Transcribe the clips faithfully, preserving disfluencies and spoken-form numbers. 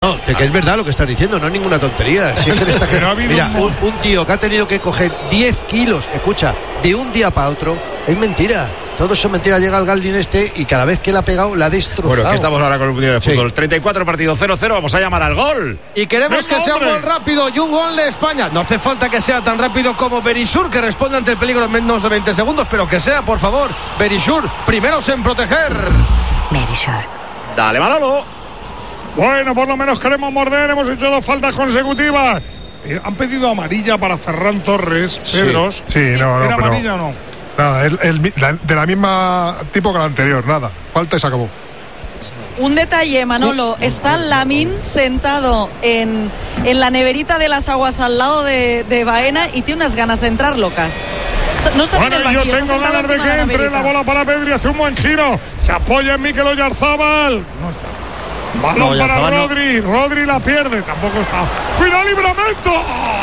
no, de que es verdad lo que estás diciendo, no es ninguna tontería. Si es que esta gente, mira, un, un tío que ha tenido que coger diez kilos, escucha, de un día para otro, es mentira. Todo eso es mentira. Llega el Galdin este y cada vez que le ha pegado, la ha destrozado. Bueno, que estamos ahora con el Mundial de Fútbol. Sí. treinta y cuatro partidos, cero cero. Vamos a llamar al gol. Y queremos Venga, que sea hombre. un gol rápido y un gol de España. No hace falta que sea tan rápido como Berisur, que responde ante el peligro en menos de veinte segundos, pero que sea, por favor, Berisur, primeros en proteger. Berisur. Dale, Manolo. Bueno, por lo menos queremos morder. Hemos hecho dos faltas consecutivas. Eh, han pedido amarilla para Ferran Torres, Pedros. Sí, sí no, no. ¿Era pero amarilla o no? Nada, el, el, la, de la misma tipo que la anterior, nada. Falta y se acabó. Un detalle, Manolo, está Lamín sentado en, en la neverita de las aguas al lado de, de Baena y tiene unas ganas de entrar locas. No está bueno, en el banquillo, yo tengo ganas de que la entre la bola para Pedri, hace un buen giro. Se apoya en Mikel Oyarzabal. No está. Balón no, para Rodri. No. Rodri la pierde. Tampoco está. ¡Cuidado, Livramento!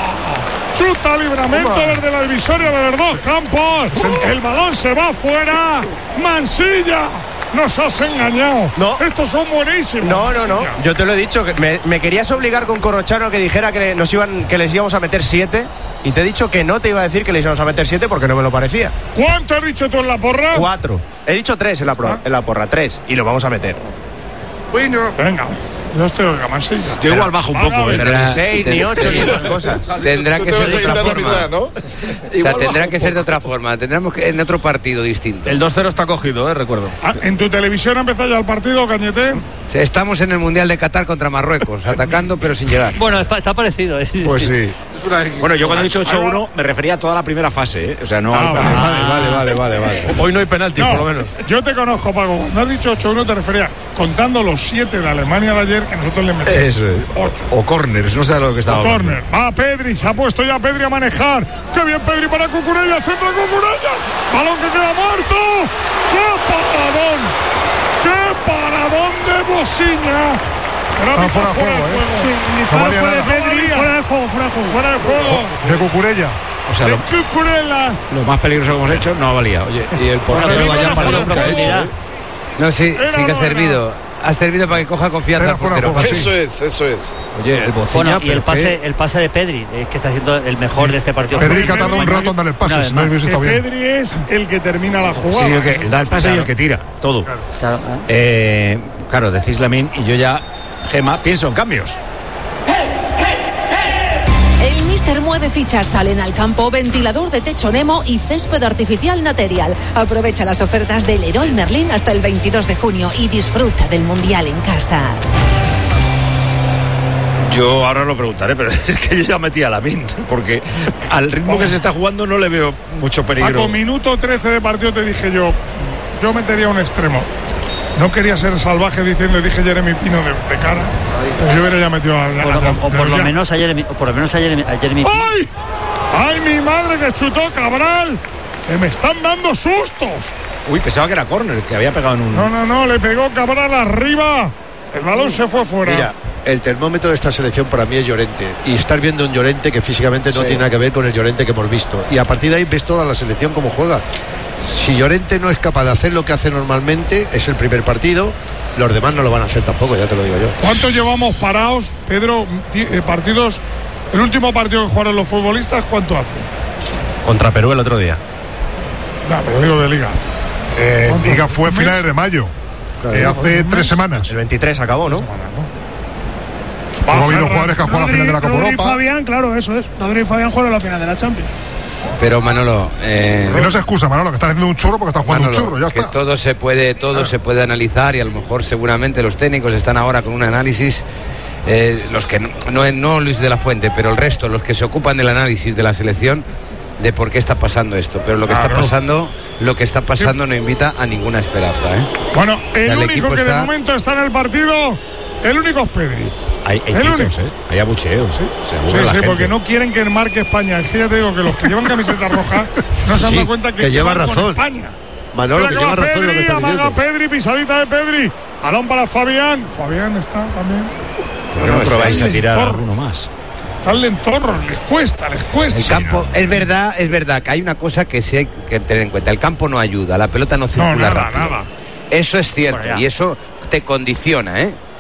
Chuta Livramento desde la divisoria de los dos campos. El balón se va afuera. Mansilla. Nos has engañado. No. Estos son buenísimos. No, no, no. Yo te lo he dicho. Que me, me querías obligar con Corrochano a que dijera que nos iban, que les íbamos a meter siete. Y te he dicho que no te iba a decir que les íbamos a meter siete porque no me lo parecía. ¿Cuánto has dicho tú en la porra? Cuatro. He dicho tres en la, pro, en la porra. Tres. Y lo vamos a meter. Bueno. Venga. Yo estoy oiga, Mansilla. Yo igual bajo un poco, ¿eh? Ni seis, ni ocho, ni esas cosas. Tendrá que ser de otra forma. Mitad, ¿no? O sea, tendrá que ser de otra forma. Tendremos que en otro partido distinto. El dos cero está cogido, eh, recuerdo. Ah, ¿en tu televisión ha empezado ya el partido, Cañete? Estamos en el Mundial de Qatar contra Marruecos, atacando pero sin llegar. Bueno, está parecido. ¿eh? Pues sí. Bueno, yo cuando he dicho ocho uno me refería a toda la primera fase, ¿eh? O sea, no ah, hay... vale, vale, vale, vale, vale. Hoy no hay penalti, no, por lo menos. Yo te conozco, Paco. Cuando has dicho ocho uno te referías contando los siete de Alemania de ayer que nosotros le metimos. Eso. ocho. O corners, no sé lo que estaba hablando. Corner. Va Pedri, se ha puesto ya Pedri a manejar. ¡Qué bien Pedri para Cucurella! ¡Centra Cucurella! ¡Balón que queda muerto! ¡Qué paradón! ¡Qué paradón de Bociña! Ah, fuera de juego, ¿eh? Fuera de juego, fuera de juego, fuera de juego. De Cucurella. O sea, lo, lo más peligroso que hemos hecho no valía. Oye, y el portero bueno, vaya para la profundidad. No, sí, sí que ha servido. Ha servido para que coja confianza. Fuera, fuera, eso es, eso es. Oye, el Bociña, bueno, y el pase, el pase de Pedri, es que está siendo el mejor de este partido. Pedri que ha tardado un rato en dar el pase. Si no habéis visto bien. Pedri es el que termina la jugada. Sí, el que da el pase claro. Y el que tira. Todo. Claro, claro, eh, claro decís Lamín y yo ya, Gema, pienso en cambios. El Mister mueve fichas, salen al campo, ventilador de techo Nemo y césped artificial Material. Aprovecha las ofertas del Leroy Merlin hasta el veintidós de junio y disfruta del Mundial en casa. Yo ahora lo preguntaré, pero es que yo ya metí a Lamín, porque al ritmo que se está jugando no le veo mucho peligro. Paco, minuto trece de partido te dije yo, yo metería un extremo. No quería ser salvaje diciendo, dije Jeremy Pino de, de cara, pero yo hubiera ya metido a, a, por, a, o, o por lo menos a Jeremy, o por lo menos a Jeremy, a Jeremy Pino. ¡Ay! ¡Ay, mi madre que chutó Cabral! ¡Que me están dando sustos! Uy, pensaba que era córner, que había pegado en un... No, no, no, le pegó Cabral arriba. El balón se fue fuera. Mira, el termómetro de esta selección para mí es Llorente. Y estar viendo un Llorente que físicamente no sí. tiene nada que ver con el Llorente que hemos visto. Y a partir de ahí ves toda la selección cómo juega. Si Llorente no es capaz de hacer lo que hace normalmente, es el primer partido. Los demás no lo van a hacer tampoco, ya te lo digo yo. ¿Cuántos llevamos parados, Pedro? Eh, partidos. El último partido que jugaron los futbolistas, ¿cuánto hace? Contra Perú el otro día. No, pero digo de Liga. Eh, Liga fue finales de mayo. Claro, eh, hace tres semanas. El veintitrés acabó, ¿no? Hemos habido jugadores que han jugado la final de la Copa Rodri Europa. y Fabián, claro, eso es. Rodri y Fabián jugaron la final de la Champions. Pero Manolo, eh, y no se excusa, Manolo, que están haciendo un churro porque están jugando Manolo, un churro, ya que está. todo se puede, todo claro. se puede analizar y a lo mejor seguramente los técnicos están ahora con un análisis, eh, los que no, no, no Luis de la Fuente, pero el resto, los que se ocupan del análisis de la selección, de por qué está pasando esto. Pero lo que claro. está pasando, lo que está pasando sí. no invita a ninguna esperanza, ¿eh? Bueno, el, el único que está... de momento está en el partido, el único es Pedri. Hay, hay pitos, ¿eh? Hay abucheos, sí, sí, sí porque no quieren que marque España. Es que ya te digo que los que llevan camiseta roja no se han sí, dado cuenta que, que lleva razón. España. Manolo, que lleva Pedri, razón lo que está amaga Pedri, pisadita de Pedri. Balón para Fabián. Fabián está también. ¿Por qué no probáis a tirar a uno más? Están lentorros, les cuesta, les cuesta. El campo, sí, no. es verdad, es verdad que hay una cosa que sí hay que tener en cuenta. El campo no ayuda, la pelota no circula no, nada, rápido. Nada. Eso es cierto bueno, y eso te condiciona, ¿eh?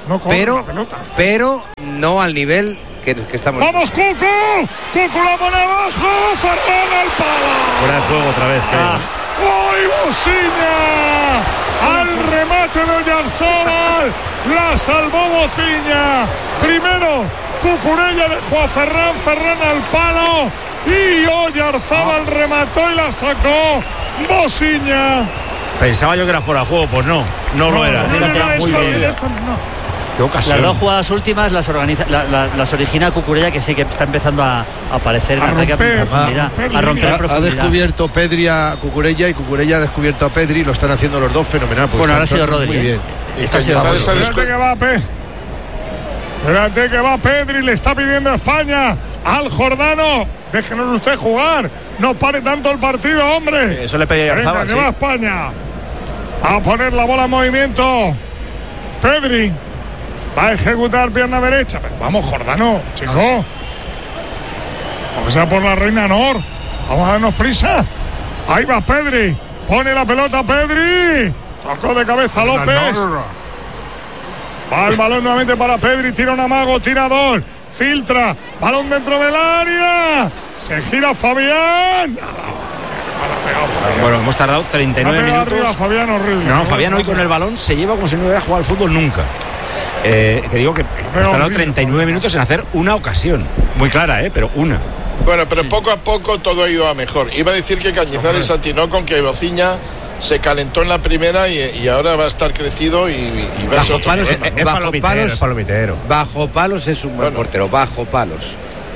No corre pero, la pelota. pero no al nivel que, que estamos. ¡Vamos, Cucu! ¡Cucu la pone abajo! ¡Ferran al palo! Fuera de juego otra vez, creo. Ah. ¡Ay, Bociña! Al remate de Oyarzabal. La salvó Bociña. Primero, Cucurella dejó a Ferran. Ferran al palo. Y Oyarzabal ah. remató y la sacó Bociña. Pensaba yo que era fuera de juego, pues no. No, no lo era. No, no, no, muy no, bien. no. Qué ocasión. Las dos jugadas últimas las organiza, la, la, las origina Cucurella, que sí que está empezando a, a aparecer en a ataque romper, a profundidad, a romper, a romper Ha, profundidad. ha descubierto Pedri a Cucurella y Cucurella ha descubierto a Pedri. Lo están haciendo los dos fenomenal. Bueno, ahora ha sido Rodri. Muy bien. Esto ha sido Rodri. Espérate que va Pe. Espérate que va Pedri. Le está pidiendo a España al Jordano. Déjenos usted jugar. No pare tanto el partido, hombre. Eso le pedía a Venga, Oyarzabal, que sí. va España. A poner la bola en movimiento. Pedri. Va a ejecutar pierna derecha. Pero vamos, Jordano, chico. Aunque sea por la reina Nor. Vamos a darnos prisa. Ahí va Pedri. Pone la pelota Pedri. Tocó de cabeza López. Va el balón nuevamente para Pedri. Tira un amago, tirador. Filtra. Balón dentro del área. Se gira Fabián. Bueno, hemos tardado treinta y nueve minutos. Arriba, Fabián, horrible. No, no, Fabián hoy con el balón se lleva como si no hubiera jugado al fútbol nunca. Eh, que digo que hemos tardado treinta y nueve minutos en hacer una ocasión. Muy clara, ¿eh? Pero una. Bueno, pero sí. Poco a poco todo ha ido a mejor. Iba a decir que Cañizares atinó con que Bociña se calentó en la primera y, y ahora va a estar crecido y, y va a ser otro palos, problema, eh, ¿no? bajo palos, es palomitero. Bajo palos es un buen bueno. portero, bajo palos.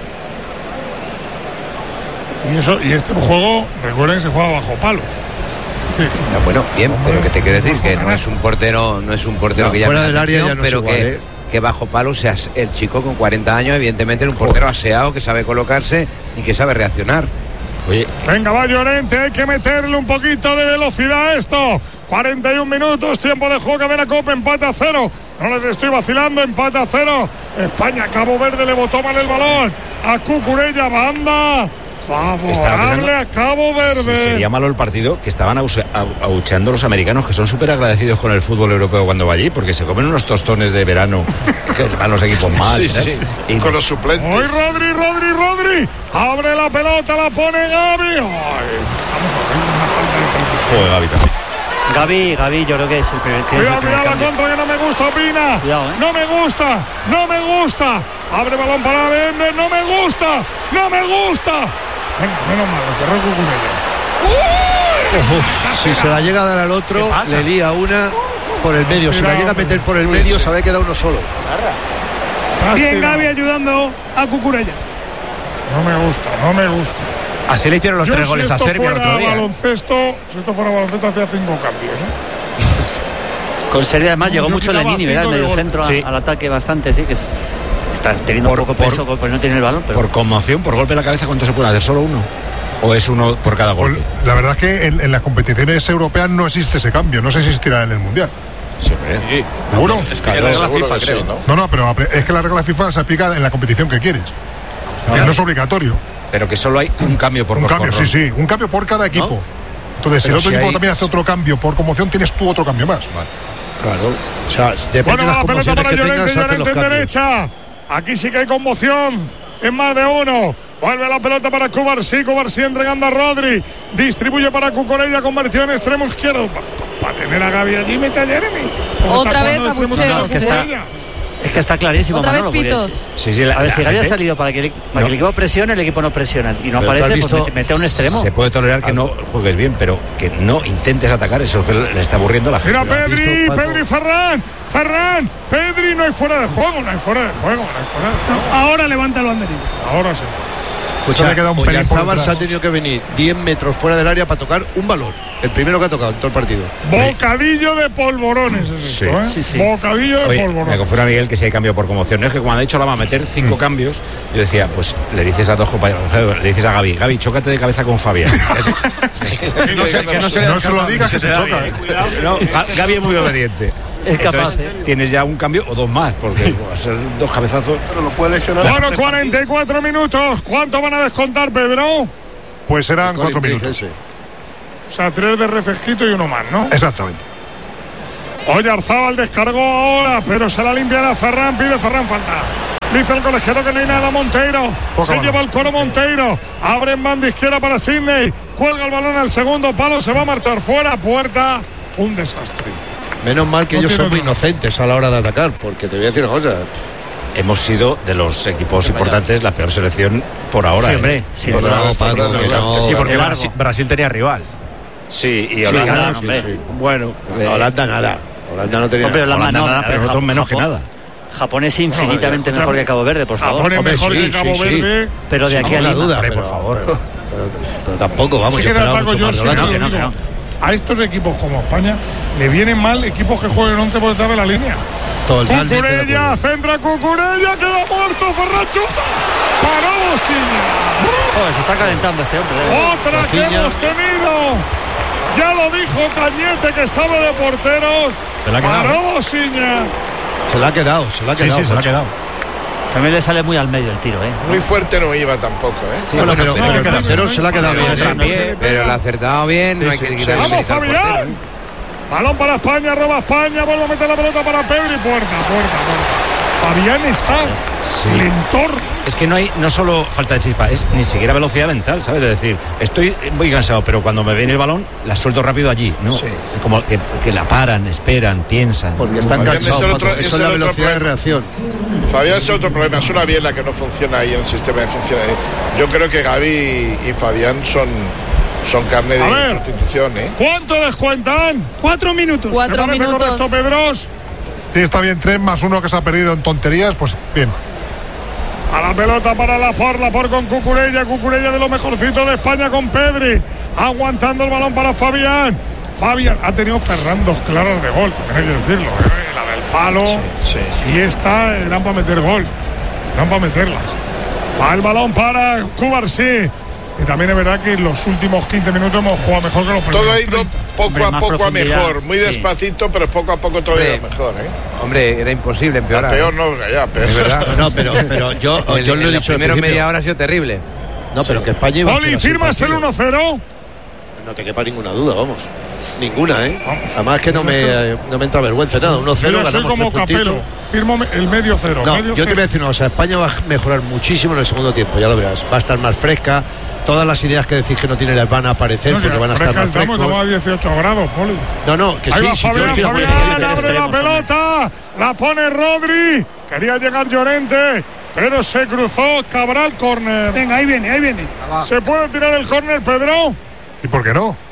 Y eso, y este juego, recuerden que se juega bajo palos. Sí. No, bueno, bien, Hombre, pero que te quiero decir que no es un portero, no es un portero no, que ya fuera del área ya no pero igual, que, ¿eh? que bajo palos sea el chico con cuarenta años, evidentemente es un portero aseado que sabe colocarse y que sabe reaccionar. Oye. Venga, va Llorente, hay que meterle un poquito de velocidad a esto. cuarenta y un minutos, tiempo de juego, cadena Copa, empate a cero. No les estoy vacilando, empate a cero. España, Cabo Verde le botó mal el balón. A Cucurella, banda. Favorable a Cabo Verde. Si sería malo el partido que estaban abucheando los americanos, que son súper agradecidos con el fútbol europeo cuando va allí, porque se comen unos tostones de verano que van los equipos mal. Sí, sí. Y con los suplentes. Hoy Rodri, Rodri, Rodri. Abre la pelota, la pone Gavi. Ay, estamos haciendo una falta de confianza. Joder, Gavi también. Gavi, Gavi, yo creo que es el primer. Cuidado, cuidado la contra que no me gusta, opina. Cuidado, ¿eh? No me gusta, no me gusta. Abre balón para Bender, no me gusta, no me gusta. Venga, menos mal, lo cerró Cucurella. Si se la llega a dar al otro, le lía una por el medio. Si la llega a meter por el medio, sabe que da uno solo. Bien Gavi ayudando a Cucurella. No me gusta, no me gusta. Así le hicieron los Yo, tres si goles a Serbia el otro día. Baloncesto, si esto fuera baloncesto, hacía cinco cambios. ¿eh? Con Serbia además Yo llegó mucho Lenini, ¿verdad? El medio centro sí. al ataque bastante, sí, que es. Está teniendo por, poco peso por, por no tener el balón. Pero... Por conmoción, por golpe en la cabeza, ¿cuánto se puede hacer? ¿Solo uno? ¿O es uno por cada golpe? Pues, la verdad es que en, en las competiciones europeas no existe ese cambio. No sé si existirá en el Mundial. Siempre. Sí. ¿Seguro? Es que la FIFA, que creo. sí, ¿no? No, no, pero es que la regla FIFA se aplica en la competición que quieres. Es decir, no es obligatorio. Pero que solo hay un cambio por Un cambio, cambio, sí, sí. Un cambio por cada equipo. ¿No? Entonces, pero si el otro si equipo hay... también hace otro cambio por conmoción, tienes tú otro cambio más. Vale. Claro. O sea, depende bueno, de las la pelota para que Llorente, tengas, Llorente en derecha. Aquí sí que hay conmoción. En más de uno. Vuelve la pelota para Cubarsí. Cubarsí entregando a Rodri. Distribuye para Cucurella. Convertido en extremo izquierdo. Para pa tener a Gavi allí, mete a Jeremy. Otra vez abucheos. Es que está clarísimo. Otra Manolo, vez pitos. Sí, sí, la, a ver, si Gavi ha gente... salido para que, el, para no. que el equipo presione, el equipo no presiona. Y no pero aparece, visto, pues mete, mete a un extremo. Se puede tolerar que no juegues bien, pero que no intentes atacar. Eso que le está aburriendo a la gente. Mira Pedri, Pedri, Ferran. Ferran, Pedri, no hay fuera de juego. No hay fuera de juego. No hay fuera de juego. No, ahora levanta el banderín. Ahora sí. Escucha, Oyarzabal se ha tenido que venir diez metros fuera del área para tocar un balón. El primero que ha tocado en todo el partido. Bocadillo de polvorones es sí. esto, ¿eh? Sí, sí. Bocadillo de Oye, polvorones. Me confirma Miguel que si hay cambio por conmoción. No es que cuando ha dicho la va a meter cinco mm. cambios, yo decía, pues le dices a dos compañeros, le dices a Gavi, Gavi, chócate de cabeza con Fabián. que no se, que no se, no se lo digas que se, se choca. Eh. No, Gavi es muy obediente. Es capaz. Entonces, eh. tienes ya un cambio o dos más, porque sí. va a ser dos cabezazos. Pero lo puede lesionar. Bueno, cuarenta y cuatro minutos. ¿Cuánto van a descontar, Pedro? Pues serán cuatro minutos. Ese. O sea, tres de refresquito y uno más, ¿no? Exactamente. Oyarzábal descargó ahora, pero se la limpiará Ferran, pide Ferran falta. Dice el colegiado que no hay nada. Monteiro Poca se mano. Lleva el coro Monteiro, abre en banda izquierda para Sidney, cuelga el balón al segundo palo, se va a marchar fuera, puerta, un desastre. Menos mal que no ellos son muy inocentes a la hora de atacar, porque te voy a decir una cosa. Hemos sido de los equipos importantes la peor selección por ahora. Sí, hombre. ¿eh? Sí, por no, no, Paco, no, que no, sí, porque no, Brasil, Brasil tenía rival. Sí, y Sí, Holanda. claro, hombre. Sí, sí. Bueno, Eh, Holanda nada. Holanda no tenía Hombre, Holanda, Holanda no, nada, a ver, pero nosotros menos que Japón- nada. Japón es infinitamente No, mejor que Cabo Verde, por favor. Japón es Hombre, mejor sí, que Cabo sí, sí. Verde. Pero de aquí a Sin Lima. duda, hombre, pero, por favor. Pero, pero- pero tampoco, vamos, Sí yo que esperaba Paco, mucho yo más de sí que Holanda. lo que no, digo. que no. A estos equipos como España le vienen mal equipos que jueguen once por detrás de la línea. Totalmente de Cucurella, acuerdo. centra Cucurella, queda muerto, Ferran chuta. Paró Bociña. Joder, se está calentando este hombre. ¿eh? Otra que Bociña. hemos tenido. Ya lo dijo Cañete, que sabe de porteros. Se la ha quedado. Paró Bociña. Se la ha quedado, se la ha Sí, quedado. sí, se la ha macho. quedado. También le sale muy al medio el tiro, ¿eh? Muy fuerte no iba tampoco, ¿eh? Sí, bueno, pero, no, pero no, el no, trasero no, se la ha quedado no, bien. no, ¿eh? no, no, Pero lo ha acertado bien, no hay que quitarle Vamos, mérito al portero, Fabián. ¿eh? Balón para España, roba España, vuelve a meter la pelota para Pedri, puerta, puerta, puerta. Fabián está Sí. lentor. Es que no hay, no solo falta de chispa, es ni siquiera velocidad mental, ¿sabes? Es decir, estoy muy cansado, pero cuando me viene el balón, la suelto rápido allí, ¿no? Sí. Como que, que la paran, esperan, piensan. Porque están Fabián es el cansados, otro- Paco. es Eso es el la otro velocidad de problema. reacción. Fabián es otro problema, es una biela que no funciona ahí en el sistema de función. Yo creo que Gavi y Fabián son, son carne A de ver. sustitución, ¿eh? ¿Cuánto descuentan? Cuatro minutos. Cuatro ¿Me parece minutos. correcto, Pedros? Sí, está bien, tres más uno que se ha perdido en tonterías, pues bien. A la pelota para Laporte, Laporte con Cucurella, Cucurella de lo mejorcito de España con Pedri, aguantando el balón para Fabián. Fabián ha tenido Ferran dos claras de gol, también hay que decirlo, ¿eh? La del palo Sí, sí. y esta eran para meter gol, eran para meterlas. Va el balón para Cubarsí. Y también es verdad que en los últimos quince minutos hemos jugado mejor que los primeros. Todo ha ido treinta. poco Hombre, a más poco a profundidad, mejor, muy sí. despacito, pero poco a poco todo ha ido Hombre, mejor, ¿eh? Hombre, era imposible A empeorar. peor ¿eh? no, ya, peor. Es verdad. No, pero, pero yo, El- yo lo he en la dicho al primera principio. media hora ha sido terrible. No, pero que España iba a Poli, hacer así ¿firmas el partido. uno cero? No te quepa ninguna duda, vamos. Ninguna, ¿eh? Vamos. Además que no me, no me entra vergüenza nada. uno cero, Yo soy ganamos como tres Capelo, puntitos. firmo me- el medio cero. No, medio yo te cero. voy a decir una cosa. España va a mejorar muchísimo en el segundo tiempo, ya lo verás. Va a estar más fresca. Todas las ideas que decís que no tiene las van a aparecer No, si porque van a estar fresca más estamos, frescos. estamos a dieciocho grados, Poli. No, no, que Ahí sí, va sí, yo Fabián, estoy de acuerdo. Fabián, abre la pelota, la pone Rodri, quería llegar Llorente, pero se cruzó Cabral, córner. Venga, ahí viene, ahí viene. ¿Se puede tirar el córner, Pedro? ¿Y por qué no?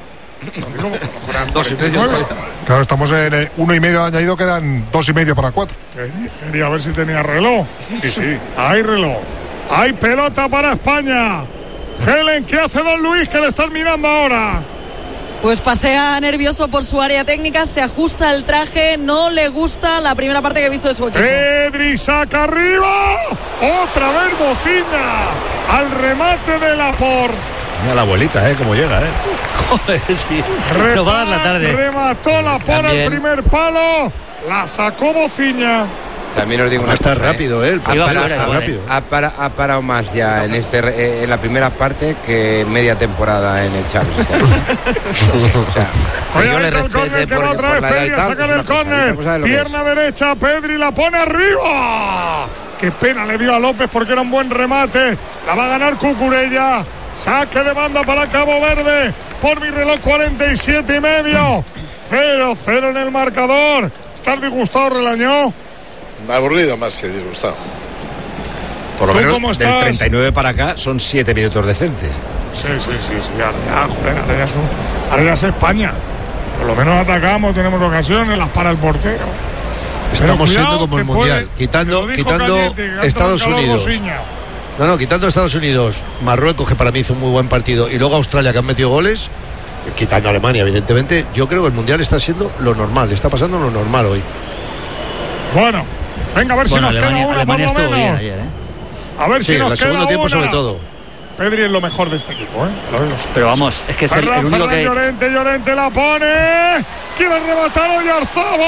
Dos y medio. Claro, estamos en eh, uno y medio añadido, quedan dos y medio para cuatro. Quería, quería ver si tenía reloj. Sí, sí. Hay reloj. Hay pelota para España. Helen, ¿qué hace Don Luis que le están mirando ahora? Pues pasea nervioso por su área técnica, se ajusta el traje, no le gusta la primera parte que he visto de su equipo. Pedri saca arriba. Otra vez Bociña. Al remate de Laporte. Mira la abuelita, ¿eh? Cómo llega, ¿eh? Joder, sí. Nos va a dar la tarde. Remató Laporte al También. primer palo. La sacó Bociña. También os digo Va a una estar cosa, rápido, ¿eh? El Ha partido Iba parado, fuera, está igual, rápido. ha, para- ha parado más ya en este eh, en la primera parte que media temporada en el Champions. O sea, que Oye, yo ahí le está el respete córner que por- va otra por vez la edad y Pedri a tal, sacar es el una cosa, córner. otra cosa es lo que Pierna derecha, Pedri la pone arriba. Qué pena le dio a López porque era un buen remate. La va a ganar Cucurella. Saque de banda para Cabo Verde. Por mi reloj cuarenta y siete y medio. cero cero en el marcador. ¿Estás disgustado, Relañó? Aburrido más que disgustado. Por lo ¿Tú menos cómo del estás? treinta y nueve para acá son siete minutos decentes. Sí, sí, sí, sí. Ahora ya, joder, ahora ya es, un- ahora ya es España. Por lo menos atacamos, tenemos ocasiones, las para el portero. Estamos Pero siendo cuidado, como el que Mundial, puede- quitando, que lo dijo quitando Cañete, que ha Estados entrado Unidos. Bociña. No, no, quitando Estados Unidos, Marruecos, que para mí hizo un muy buen partido, y luego Australia, que han metido goles, quitando Alemania, evidentemente, yo creo que el Mundial está siendo lo normal, está pasando lo normal hoy. Bueno, venga, a ver Bueno, si nos Alemania, queda una Alemania por lo estuvo bien menos. ayer, ¿eh? A ver Sí, si en nos el queda segundo tiempo una. sobre todo. Pedri es lo mejor de este equipo, ¿eh? Te lo digo. Pero vamos, es que es el, Ferran, el único Ferran que. Llorente, Llorente la pone. Quiere rematar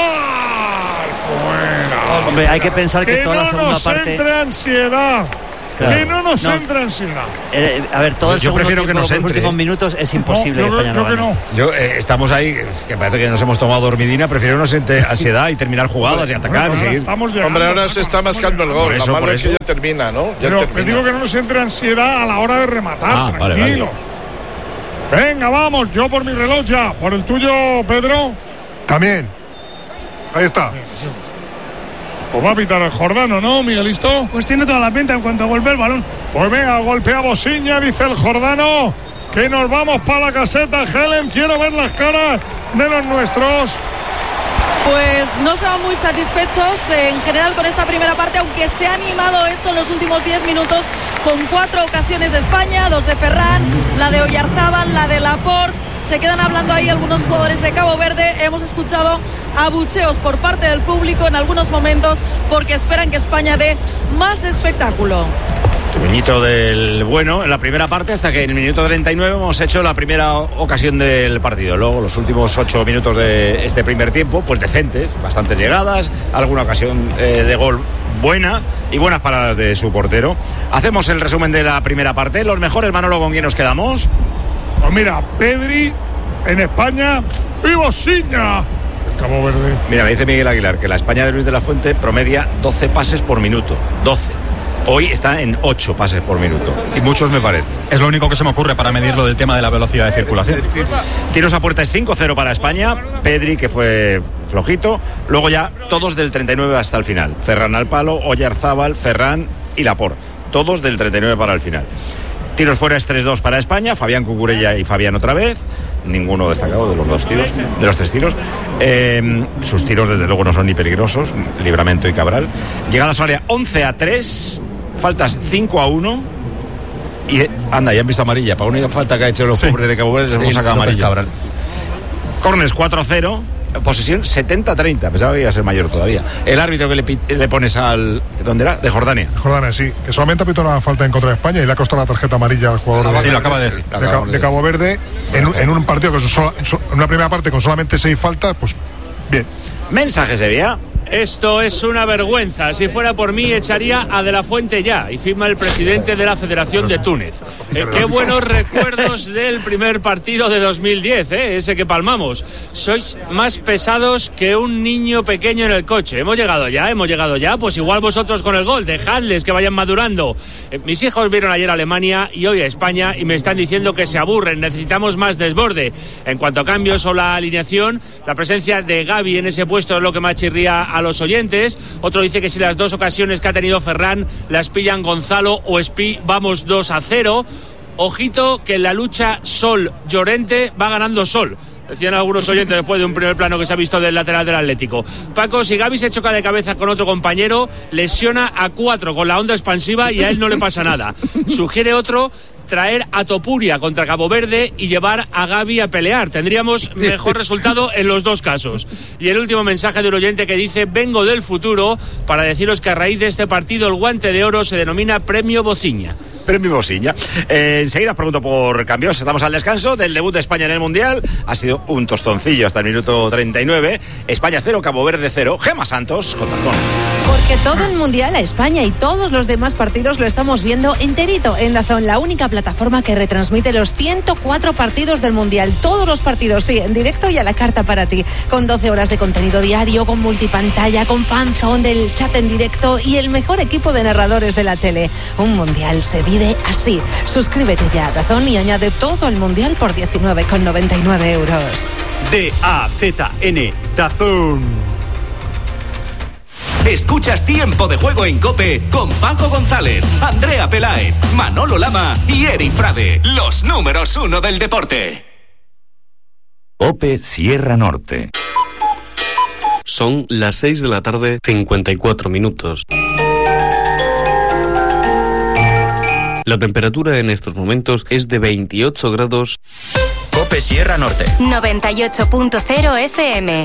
Oyarzábal. Fuera. Hombre, hay que pensar que Que toda la no segunda nos parte. entre ansiedad. Claro. Que no nos no. entre ansiedad. Eh, a ver, todo el Yo prefiero que nos los entre. últimos minutos es imposible No, yo que España creo- no yo que gane. no. Yo, eh, estamos ahí, que parece que nos hemos tomado dormidina, prefiero no sentir ansiedad y terminar jugadas y atacar y Ahora seguir. estamos llegando, Hombre, ahora Paco, se está estamos mascando el llegando. gol. Por eso, Lo malo por es que eso. ya termina, ¿no? Ya Pero termina. les digo que no nos entre ansiedad a la hora de rematar, Ah, vale, tranquilos. Venga, vamos, yo por mi reloj ya. Por el tuyo, Pedro. También. Ahí está. Pues va a pitar el Jordano, ¿no, Miguelito? Pues tiene toda la pinta en cuanto golpee el balón. Pues venga, golpea Bosiña, dice el Jordano. Que nos vamos para la caseta, Helen. Quiero ver las caras de los nuestros. Pues no se van muy satisfechos eh, en general con esta primera parte, aunque se ha animado esto en los últimos diez minutos con cuatro ocasiones de España, dos de Ferran, la de Oyarzábal, la de Laporte. Se quedan hablando ahí algunos jugadores de Cabo Verde. Hemos escuchado abucheos por parte del público en algunos momentos porque esperan que España dé más espectáculo. Truñito del bueno en la primera parte, hasta que en el minuto treinta y nueve hemos hecho la primera ocasión del partido. Luego los últimos ocho minutos de este primer tiempo, pues decentes, bastantes llegadas, alguna ocasión eh, de gol buena y buenas paradas de su portero. Hacemos el resumen de la primera parte. Los mejores, Manolo, ¿con quién nos quedamos? Pues mira, Pedri en España y Bosiña en Cabo Verde. Mira, me dice Miguel Aguilar que la España de Luis de la Fuente promedia doce pases por minuto. doce. Hoy está en ocho pases por minuto. Y muchos me parece. Es lo único que se me ocurre para medirlo del tema de la velocidad de circulación. Tiros a puerta es cinco cero para España. Pedri, que fue flojito. Luego ya todos del treinta y nueve hasta el final. Ferran al palo, Oyarzábal, Ferran y Laporte. Todos del treinta y nueve para el final. Tiros fuera es tres dos para España. Fabián Cucurella y Fabián otra vez. Ninguno destacado de los dos tiros, de los tres tiros. Eh, sus tiros desde luego no son ni peligrosos. Libramento y Cabral. Llegadas al área once a tres. Faltas cinco a uno. Y anda, ya han visto amarilla. Para una falta que ha hecho los sí. pobres de Cabo Verde les hemos sacado amarilla. Corners cuatro a cero. Posesión setenta a treinta. Pensaba que iba a ser mayor todavía. El árbitro que le, le pones al... ¿Dónde era? De Jordania. Jordania, sí. Que solamente ha pitado una falta en contra de España y le ha costado la tarjeta amarilla al jugador de, sí, lo acaba de, decir. de, de, de Cabo Verde. En, en un partido que son, en una primera parte con solamente seis faltas, pues bien. Mensaje Sevilla. Esto es una vergüenza. Si fuera por mí, echaría a De la Fuente ya. Y firma el presidente de la Federación de Túnez. Eh, qué buenos recuerdos del primer partido de dos mil diez, eh, ese que palmamos. Sois más pesados que un niño pequeño en el coche. Hemos llegado ya, hemos llegado ya. Pues igual vosotros con el gol. Dejadles que vayan madurando. Eh, mis hijos vieron ayer a Alemania y hoy a España y me están diciendo que se aburren. Necesitamos más desborde. En cuanto a cambios o la alineación, la presencia de Gavi en ese puesto es lo que más chirría a los oyentes. Otro dice que si las dos ocasiones que ha tenido Ferran las pillan Gonzalo o Espi, vamos dos a cero. Ojito que en la lucha Sol-Llorente va ganando Sol. Decían algunos oyentes después de un primer plano que se ha visto del lateral del Atlético. Paco, si Gavi se choca de cabeza con otro compañero, lesiona a cuatro con la onda expansiva y a él no le pasa nada. Sugiere otro traer a Topuria contra Cabo Verde y llevar a Gavi a pelear. Tendríamos mejor resultado en los dos casos. Y el último mensaje de un oyente que dice: vengo del futuro para deciros que a raíz de este partido el guante de oro se denomina Premio Bosiña. Premio Bosiña. Eh, enseguida pregunto por cambios. Estamos al descanso del debut de España en el Mundial. Ha sido un tostoncillo hasta el minuto treinta y nueve. España cero, Cabo Verde cero. Gema Santos con Tazón. Porque todo el Mundial a España y todos los demás partidos lo estamos viendo enterito en Dazón, la única plataforma que retransmite los ciento cuatro partidos del Mundial. Todos los partidos, sí, en directo y a la carta para ti. Con doce horas de contenido diario, con multipantalla, con fanzone del chat en directo y el mejor equipo de narradores de la tele. Un Mundial se vive así. Suscríbete ya a Dazón y añade todo el Mundial por diecinueve con noventa y nueve euros. D A Z N, Dazón. Escuchas Tiempo de Juego en COPE con Paco González, Andrea Peláez, Manolo Lama y Eri Frade, los números uno del deporte. COPE Sierra Norte. Son las seis de la tarde, cincuenta y cuatro minutos. La temperatura en estos momentos es de veintiocho grados. COPE Sierra Norte. noventa y ocho punto cero F M.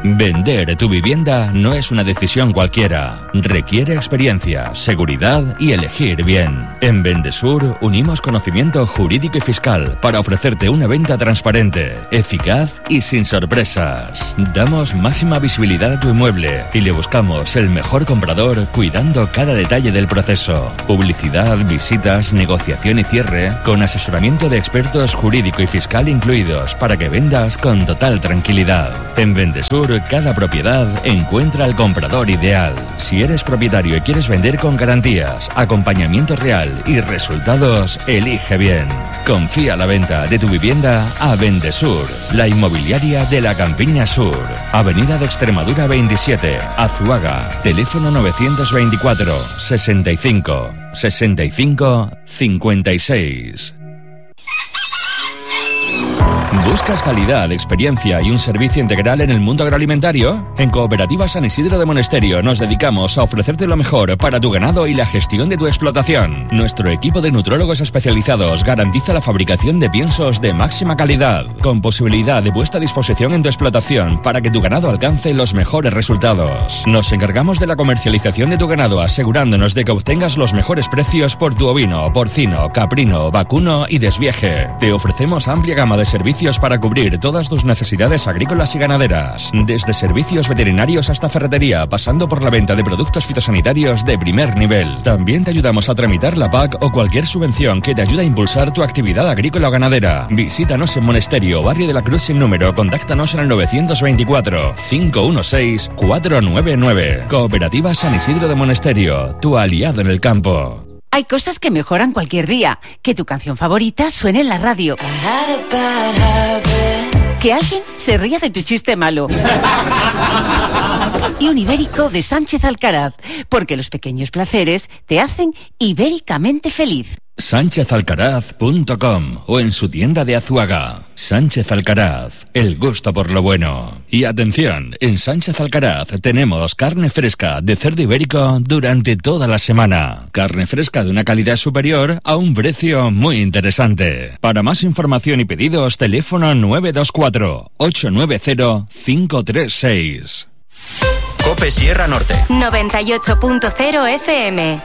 Vender tu vivienda no es una decisión cualquiera. Requiere experiencia, seguridad y elegir bien. En Vendesur unimos conocimiento jurídico y fiscal para ofrecerte una venta transparente, eficaz y sin sorpresas. Damos máxima visibilidad a tu inmueble y le buscamos el mejor comprador cuidando cada detalle del proceso. Publicidad, visitas, negociación y cierre con asesoramiento de expertos jurídico y fiscal incluidos para que vendas con total tranquilidad. En Vendesur, cada propiedad encuentra al comprador ideal. Si eres propietario y quieres vender con garantías, acompañamiento real y resultados, elige bien. Confía la venta de tu vivienda a Vendesur, la inmobiliaria de la Campiña Sur. Avenida de Extremadura veintisiete, Azuaga. Teléfono novecientos veinticuatro, sesenta y cinco, sesenta y cinco, cincuenta y seis. ¿Buscas calidad, experiencia y un servicio integral en el mundo agroalimentario? En Cooperativa San Isidro de Monesterio nos dedicamos a ofrecerte lo mejor para tu ganado y la gestión de tu explotación. Nuestro equipo de nutrólogos especializados garantiza la fabricación de piensos de máxima calidad, con posibilidad de puesta a disposición en tu explotación para que tu ganado alcance los mejores resultados. Nos encargamos de la comercialización de tu ganado, asegurándonos de que obtengas los mejores precios por tu ovino, porcino, caprino, vacuno y desvieje. Te ofrecemos amplia gama de servicios para cubrir todas tus necesidades agrícolas y ganaderas, desde servicios veterinarios hasta ferretería, pasando por la venta de productos fitosanitarios de primer nivel. También te ayudamos a tramitar la P A C o cualquier subvención que te ayude a impulsar tu actividad agrícola o ganadera. Visítanos en Monesterio, Barrio de la Cruz sin número. Contáctanos en el novecientos veinticuatro, cinco dieciséis, cuatro nueve nueve. Cooperativa San Isidro de Monesterio, tu aliado en el campo. Hay cosas que mejoran cualquier día. Que tu canción favorita suene en la radio. Que alguien se ría de tu chiste malo. Y un ibérico de Sánchez Alcaraz. Porque los pequeños placeres te hacen ibéricamente feliz. sánchez alcaraz punto com o en su tienda de Azuaga. Sánchez Alcaraz, el gusto por lo bueno. Y atención, en Sánchez Alcaraz tenemos carne fresca de cerdo ibérico durante toda la semana. Carne fresca de una calidad superior a un precio muy interesante. Para más información y pedidos, teléfono nueve dos cuatro, ocho nueve cero, cinco tres seis. COPE Sierra Norte. noventa y ocho punto cero F M.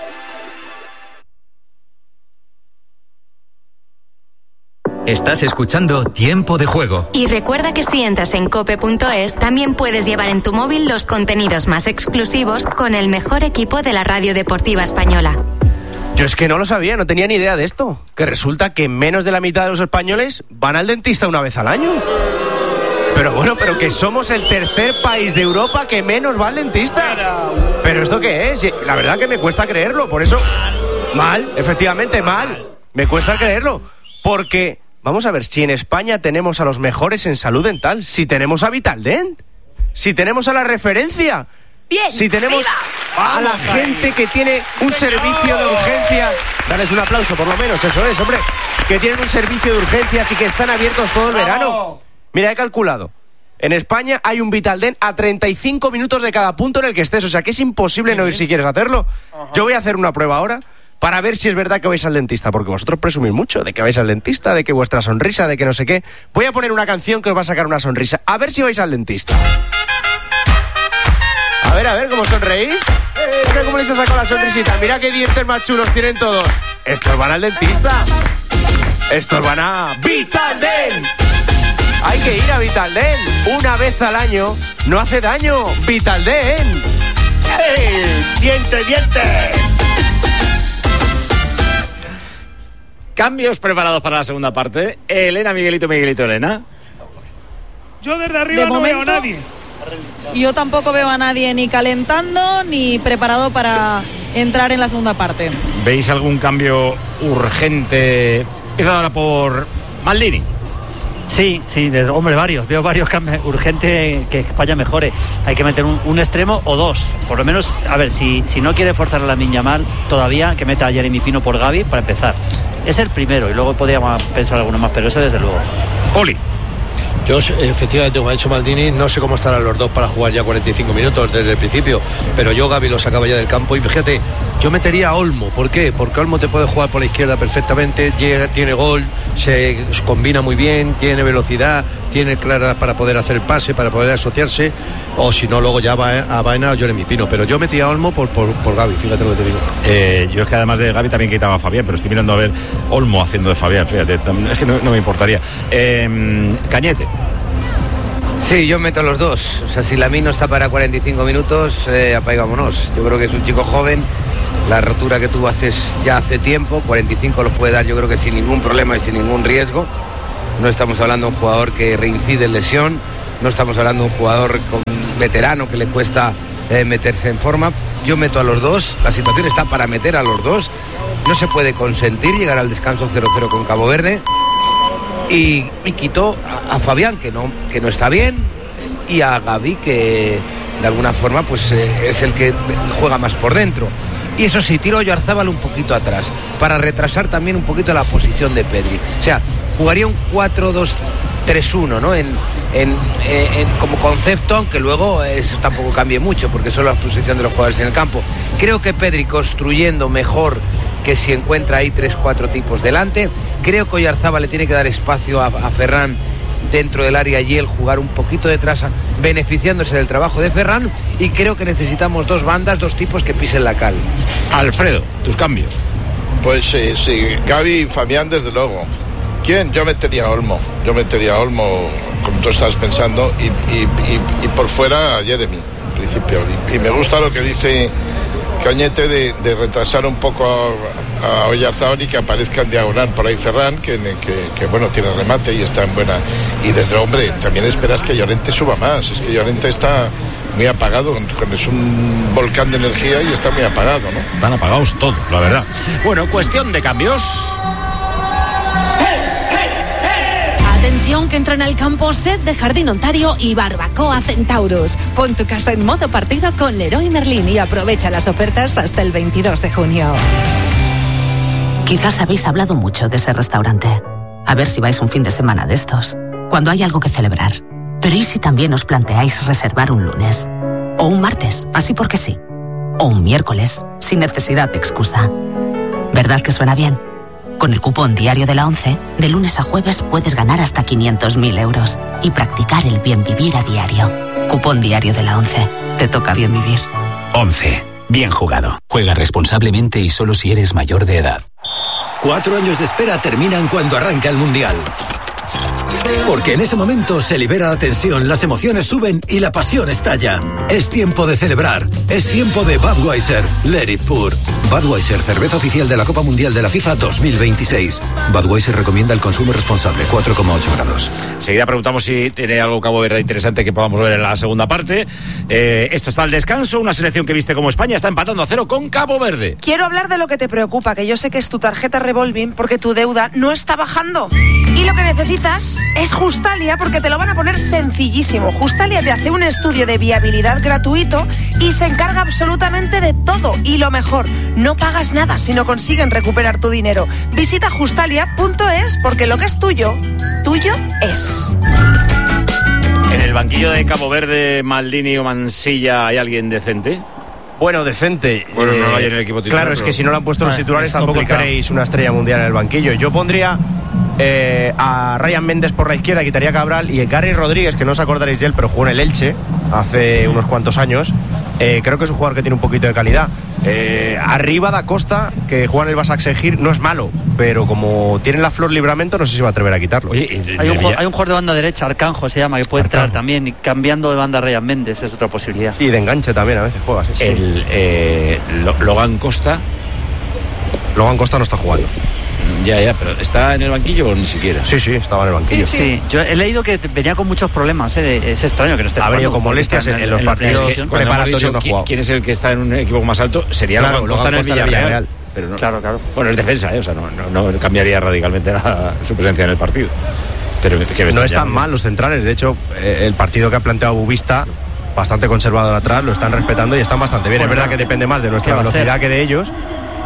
Estás escuchando Tiempo de Juego. Y recuerda que si entras en cope punto es, también puedes llevar en tu móvil los contenidos más exclusivos con el mejor equipo de la radio deportiva española. Yo es que no lo sabía, no tenía ni idea de esto. Que resulta que menos de la mitad de los españoles van al dentista una vez al año. Pero bueno, pero que somos el tercer país de Europa que menos va al dentista. ¿Pero esto qué es? La verdad que me cuesta creerlo, por eso... Mal, efectivamente, mal. Me cuesta creerlo, porque... Vamos a ver, si en España tenemos a los mejores en salud dental, si tenemos a Vitaldent, si tenemos a la referencia, bien, si tenemos arriba. a la gente que tiene un servicio de urgencia, dales un aplauso por lo menos, eso es, hombre, que tienen un servicio de urgencias y que están abiertos todo el verano. Mira, he calculado, en España hay un Vitaldent a treinta y cinco minutos de cada punto en el que estés, o sea que es imposible no ir si quieres hacerlo. Yo voy a hacer una prueba ahora para ver si es verdad que vais al dentista, porque vosotros presumís mucho de que vais al dentista, de que vuestra sonrisa, de que no sé qué. Voy a poner una canción que os va a sacar una sonrisa. A ver si vais al dentista. A ver, a ver, ¿cómo sonreís? Mira cómo les ha sacado la sonrisita. Mira qué dientes más chulos tienen todos. Estos van al dentista. Estos van a Vitaldent. Hay que ir a Vitaldent. Una vez al año no hace daño. Vitaldent. ¡Ey! ¡Diente, diente! Cambios preparados para la segunda parte. Elena, Miguelito, Miguelito, Elena. Yo desde arriba De no momento, veo a nadie. Yo tampoco veo a nadie ni calentando ni preparado para entrar en la segunda parte. ¿Veis algún cambio urgente? Empiezo ahora por Maldini. Sí, sí, desde, hombre, varios. Veo varios cambios. Urgente que España mejore. Hay que meter un, un extremo o dos. Por lo menos, a ver, si, si no quiere forzar a Lamine Yamal todavía, que meta a Jeremy Pino por Gavi para empezar. Es el primero y luego podríamos pensar alguno más, pero ese desde luego. Poli. Yo, efectivamente, como ha dicho Maldini, no sé cómo estarán los dos para jugar ya cuarenta y cinco minutos desde el principio, pero yo Gavi lo sacaba ya del campo y fíjate, yo metería a Olmo. ¿Por qué? Porque Olmo te puede jugar por la izquierda perfectamente, llega, tiene gol, se combina muy bien, tiene velocidad, tiene claras para poder hacer el pase, para poder asociarse, o si no, luego ya va a Baena o Jeremy Pino. Pero yo metía a Olmo por, por, por Gavi, fíjate lo que te digo. Eh, yo es que además de Gavi también quitaba a Fabián, pero estoy mirando a ver Olmo haciendo de Fabián, fíjate, es que no, no me importaría. Eh, Cañete. Sí, yo meto a los dos. O sea, si Lamine está para cuarenta y cinco minutos, eh, apaga y vámonos. Yo creo que es un chico joven. La rotura que tuvo hace, ya hace tiempo, cuarenta y cinco los puede dar, yo creo que sin ningún problema y sin ningún riesgo. No estamos hablando de un jugador que reincide en lesión. No estamos hablando de un jugador con veterano que le cuesta eh, meterse en forma. Yo meto a los dos. La situación está para meter a los dos. No se puede consentir llegar al descanso cero cero con Cabo Verde. Y, y quitó a, a Fabián, que no, que no está bien, y a Gavi, que de alguna forma pues eh, es el que juega más por dentro. Y eso sí, tiro a Oyarzábal un poquito atrás, para retrasar también un poquito la posición de Pedri. O sea, jugaría un cuatro dos tres uno, ¿no? En, en, en, en, como concepto, aunque luego eso tampoco cambie mucho, porque son la posición de los jugadores en el campo. Creo que Pedri construyendo mejor que si encuentra ahí tres, cuatro tipos delante. Creo que Oyarzábal le tiene que dar espacio a, a Ferran dentro del área y él jugar un poquito detrás, beneficiándose del trabajo de Ferran, y creo que necesitamos dos bandas, dos tipos que pisen la cal. Alfredo, tus cambios. Pues sí, sí, Gavi y Fabián desde luego. ¿Quién? Yo metería a Olmo, yo metería a Olmo como tú estás pensando, y, y, y, y por fuera a Jeremy, en principio. Y, y me gusta lo que dice Cañete de, de retrasar un poco a, a Oyarzábal y que aparezca en diagonal por ahí Ferran, que, que, que bueno, tiene remate y está en buena. Y desde hombre, también esperas que Llorente suba más. Es que Llorente está muy apagado, es un volcán de energía y está muy apagado, ¿no? Están apagados todos, la verdad. Bueno, cuestión de cambios. Atención, que entran al campo Set de Jardín Ontario y Barbacoa Centaurus. Pon tu casa en modo partido con Leroy Merlin y aprovecha las ofertas hasta el veintidós de junio. Quizás habéis hablado mucho de ese restaurante. A ver si vais un fin de semana de estos, cuando hay algo que celebrar. Pero ¿y si también os planteáis reservar un lunes? O un martes, así porque sí. O un miércoles, sin necesidad de excusa. ¿Verdad que suena bien? Con el cupón diario de la ONCE, de lunes a jueves puedes ganar hasta quinientos mil euros y practicar el bien vivir a diario. Cupón diario de la ONCE. Te toca bien vivir. ONCE. Bien jugado. Juega responsablemente y solo si eres mayor de edad. Cuatro años de espera terminan cuando arranca el Mundial. Porque en ese momento se libera la tensión, las emociones suben y la pasión estalla. Es tiempo de celebrar. Es tiempo de Budweiser. Let it pour. Budweiser, cerveza oficial de la Copa Mundial de la FIFA dos mil veintiséis. Budweiser recomienda el consumo responsable, cuatro coma ocho grados. Enseguida preguntamos si tiene algo Cabo Verde interesante que podamos ver en la segunda parte. Eh, esto está al descanso. Una selección que viste como España está empatando a cero con Cabo Verde. Quiero hablar de lo que te preocupa, que yo sé que es tu tarjeta revolving, porque tu deuda no está bajando. Y lo que necesitas es Justalia, porque te lo van a poner sencillísimo. Justalia te hace un estudio de viabilidad gratuito y se encarga absolutamente de todo. Y lo mejor, no pagas nada si no consiguen recuperar tu dinero. Visita justalia punto es, porque lo que es tuyo, tuyo es. En el banquillo de Cabo Verde, Maldini o Mansilla, ¿hay alguien decente? Bueno, decente. Bueno, eh, no hay en el equipo titular. Claro, es pero... que si no lo han puesto ah, los titulares, tampoco complicado. esperéis una estrella mundial en el banquillo. Yo pondría eh, a Ryan Méndez por la izquierda, quitaría a Cabral, y Gary Rodríguez, que no os acordaréis de él, pero jugó en el Elche hace unos cuantos años. Eh, creo que es un jugador que tiene un poquito de calidad. Eh, arriba Da Costa, que juega en el Basaksehir, no es malo, pero como tiene la Flor Libramento, no sé si va a atrever a quitarlo. Oye, hay, un, hay un jugador de banda derecha, Arcanjo se llama, que puede Arcanjo. entrar también, y cambiando de banda Ryan Méndez es otra posibilidad. Y de enganche también a veces juega. Sí, sí. El eh, Logan Costa. Logan Costa no está jugando. Ya, ya, pero ¿está en el banquillo o ni siquiera? Sí, sí, estaba en el banquillo. Sí, sí. sí. Yo he leído que venía con muchos problemas, ¿eh? Es extraño que no esté ha venido con molestias en, en, en los partidos. Es que cuando hemos dicho no quién, quién es el que está en un equipo más alto, sería claro, Logan Costa en el Villarreal. Villarreal. Pero no, claro, claro. Bueno, es defensa, ¿eh? O sea, no, no, no cambiaría radicalmente nada su presencia en el partido. Pero que no están mal los centrales. De hecho, eh, el partido que ha planteado Bubista, bastante conservador atrás, lo están respetando y están bastante bien. Bueno, es verdad que depende más de nuestra velocidad que de ellos,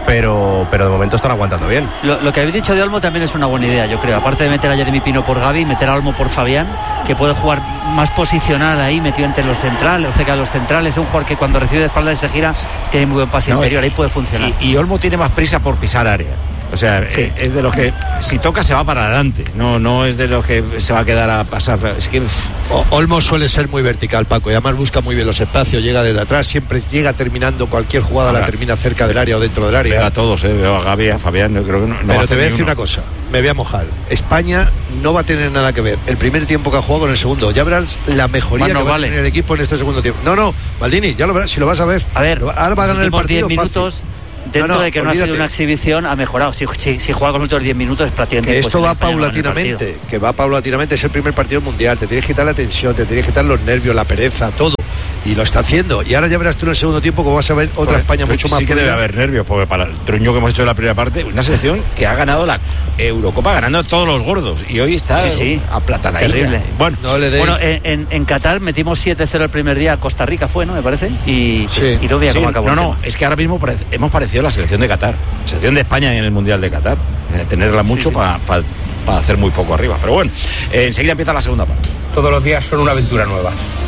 pero, pero de momento están aguantando bien. Lo, lo que habéis dicho de Olmo también es una buena idea, yo creo. Aparte de meter a Jeremy Pino por Gavi, meter a Olmo por Fabián, que puede jugar más posicional ahí, metido entre los centrales, o cerca de los centrales. Es un jugador que cuando recibe de espaldas se gira, tiene muy buen pase no, interior, ahí puede funcionar. Y, y Olmo tiene más prisa por pisar área. O sea, sí. es de los que si toca se va para adelante, no no es de los que se va a quedar a pasar. Es que o, Olmo suele ser muy vertical, Paco, y además busca muy bien los espacios, llega desde atrás, siempre llega terminando cualquier jugada, Ahora, la termina cerca del área o dentro del área. Veo a todos, eh, veo a Gavi, a Fabián, yo creo que no. no Pero te voy a decir una cosa, me voy a mojar. España no va a tener nada que ver el primer tiempo que ha jugado con el segundo. Ya verás la mejoría bueno, que va vale. a tener el equipo en este segundo tiempo. No, no, Maldini, ya lo verás, si lo vas a ver. A ver, ahora va a ganar el partido diez minutos. Fácil. Dentro no, no, de que olvídate. no ha sido una exhibición, ha mejorado. Si, si, si juega con los últimos diez minutos es prácticamente que esto va paulatinamente, que va paulatinamente. Es el primer partido mundial. Te tienes que quitar la tensión, te tienes que quitar los nervios, la pereza, todo. Y lo está haciendo. Y ahora ya verás tú en el segundo tiempo cómo vas a ver otra Correcto. España mucho más. Sí que debe haber nervios, porque para el truño que hemos hecho en la primera parte, una selección que ha ganado la Eurocopa, ganando a todos los gordos. Y hoy está sí, sí. a plata. Terrible. Bueno, no le bueno en, en, en Qatar metimos siete cero el primer día a Costa Rica, fue, ¿no? Me parece. Y, sí. y no veía sí. cómo acabó. No, no, es que ahora mismo parece, hemos parecido la selección de Qatar. La selección de España en el Mundial de Qatar. Eh, tenerla mucho sí, sí. para pa, pa hacer muy poco arriba. Pero bueno, eh, enseguida empieza la segunda parte. Todos los días son una aventura nueva.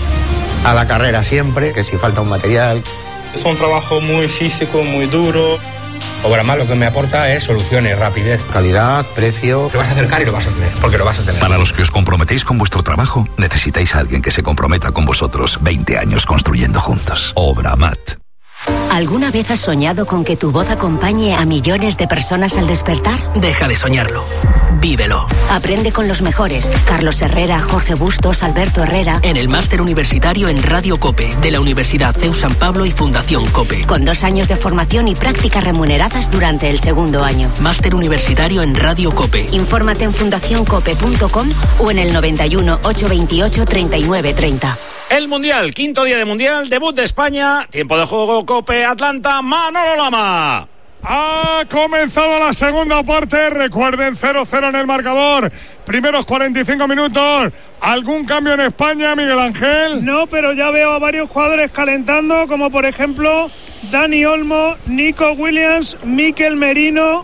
A la carrera siempre, que si falta un material. Es un trabajo muy físico, muy duro. Obramat lo que me aporta es soluciones, rapidez, calidad, precio. Te vas a acercar y lo vas a tener, porque lo vas a tener. Para los que os comprometéis con vuestro trabajo, necesitáis a alguien que se comprometa con vosotros. veinte años construyendo juntos. Obramat. ¿Alguna vez has soñado con que tu voz acompañe a millones de personas al despertar? Deja de soñarlo. Vívelo. Aprende con los mejores. Carlos Herrera, Jorge Bustos, Alberto Herrera. En el máster universitario en Radio COPE, de la Universidad C E U San Pablo y Fundación COPE. Con dos años de formación y prácticas remuneradas durante el segundo año. Máster universitario en Radio COPE. Infórmate en fundación cope punto com o en el noventa y uno, ochocientos veintiocho, treinta y nueve treinta. El Mundial, quinto día de Mundial, debut de España, tiempo de juego, COPE, Atlanta, Manolo Lama. Ha comenzado la segunda parte, recuerden, cero cero en el marcador, primeros cuarenta y cinco minutos. ¿Algún cambio en España, Miguel Ángel? No, pero ya veo a varios jugadores calentando, como por ejemplo Dani Olmo, Nico Williams, Mikel Merino,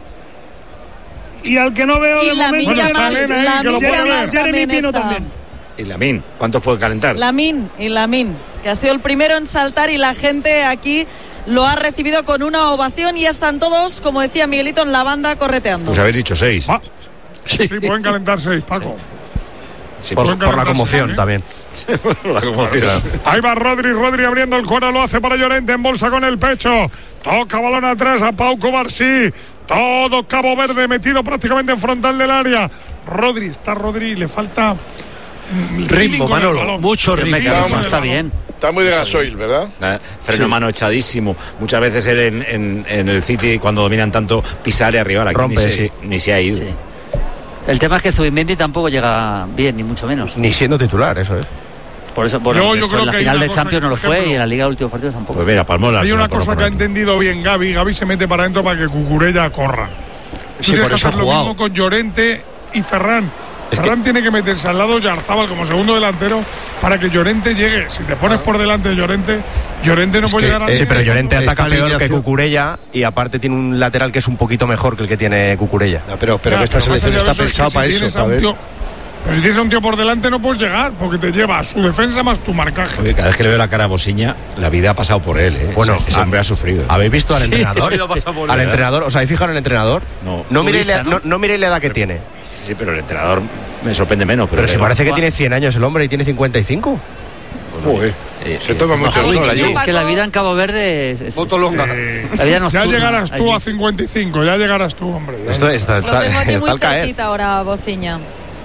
y al que no veo y de la momento Milla está Mal, Elena, la eh, que lo puede ver. Jeremy Pino está. también. Y Lamin, ¿cuántos puede calentar? Lamin y Lamin, que ha sido el primero en saltar y la gente aquí lo ha recibido con una ovación y ya están todos, como decía Miguelito, en la banda correteando. Pues habéis dicho seis. Ah, sí, pueden calentar seis, Paco. Sí, por, por la conmoción también. Por la conmoción. Ahí va Rodri, Rodri abriendo el cuero, lo hace para Llorente, en bolsa con el pecho. Toca balón atrás a Pau Covarsí. Todo Cabo Verde metido prácticamente en frontal del área. Rodri, está Rodri, le falta ritmo, Manolo, mucho ritmo. Está, está bien. Está muy de gasoil, ¿verdad? Eh, freno sí. mano echadísimo. Muchas veces él en, en, en el City, cuando dominan tanto, pisar y arriba. Aquí rompe, ni se, sí. ni se ha ido. Sí. El tema es que Zubimendi tampoco llega bien, ni mucho menos. Ni siendo titular, eso es. Por eso, bueno, yo, yo creo en la que final de Champions que, no lo fue ejemplo, y en la Liga de últimos partidos tampoco. Pues mira, Palmola. Hay una cosa que ha entendido bien Gavi. Gavi se mete para adentro para que Cucurella corra. Sí, tienes por que eso hacer ha lo jugado. mismo con Llorente y Ferran. Es Ferran que... tiene que meterse al lado de Yarzábal como segundo delantero para que Llorente llegue. Si te pones por delante de Llorente, Llorente no es puede que, llegar a... eh, Sí, pero Llorente ataca peor alineación... que Cucurella y aparte tiene un lateral que es un poquito mejor que el que tiene Cucurella. No, pero pero ya, que esta pero selección está pensada es que para si eso, para ver. tío, pero si tienes a un tío por delante no puedes llegar porque te lleva a su defensa más tu marcaje. Oye, cada vez que le veo la cara a Bosiña, la vida ha pasado por él, ¿eh? Bueno, ese, ese hombre ha sufrido. ¿Habéis visto al entrenador? Sí, al entrenador, ¿os habéis fijado en el entrenador? No. No miréis Turista, la, ¿no? no, no miréis la edad que pero, tiene. Sí, pero el entrenador me sorprende menos. Pero, Pero se parece que tiene cien años el hombre y tiene cincuenta y cinco. Bueno, Uy, eh, se eh, toma mucho el sol allí. Es que la vida en Cabo Verde es, es, Foto longa. Eh, la vida nocturna, ya llegarás tú allí. a cincuenta y cinco, ya llegarás tú, hombre. Esto está, Lo está, tengo aquí está muy al caer. cerquita ahora, Bosiña.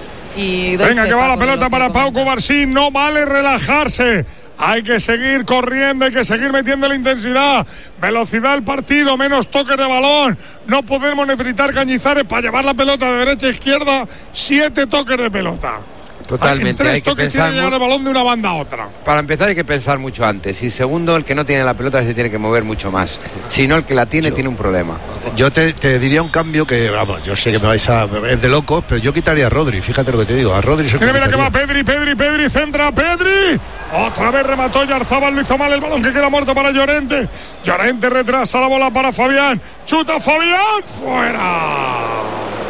Y Venga, que va la Paco, pelota para Pau Covarsí. No vale relajarse. Hay que seguir corriendo, hay que seguir metiendo la intensidad. Velocidad al partido, menos toques de balón. No podemos necesitar Cañizares para llevar la pelota de derecha a izquierda. Siete toques de pelota. Totalmente, hay, hay que que pensar llegar el balón de una banda a otra. Para empezar hay que pensar mucho antes. Y segundo, el que no tiene la pelota se tiene que mover mucho más. Si no, el que la tiene yo, tiene un problema. Yo te, te diría un cambio que, vamos, yo sé que me vais a ver de locos, pero yo quitaría a Rodri, fíjate lo que te digo. A Rodri se Mira, mira que va Pedri, Pedri, Pedri, centra Pedri. Otra vez remató Yarzábal, lo hizo mal el balón que queda muerto para Llorente. Llorente retrasa la bola para Fabián. Chuta Fabián, fuera.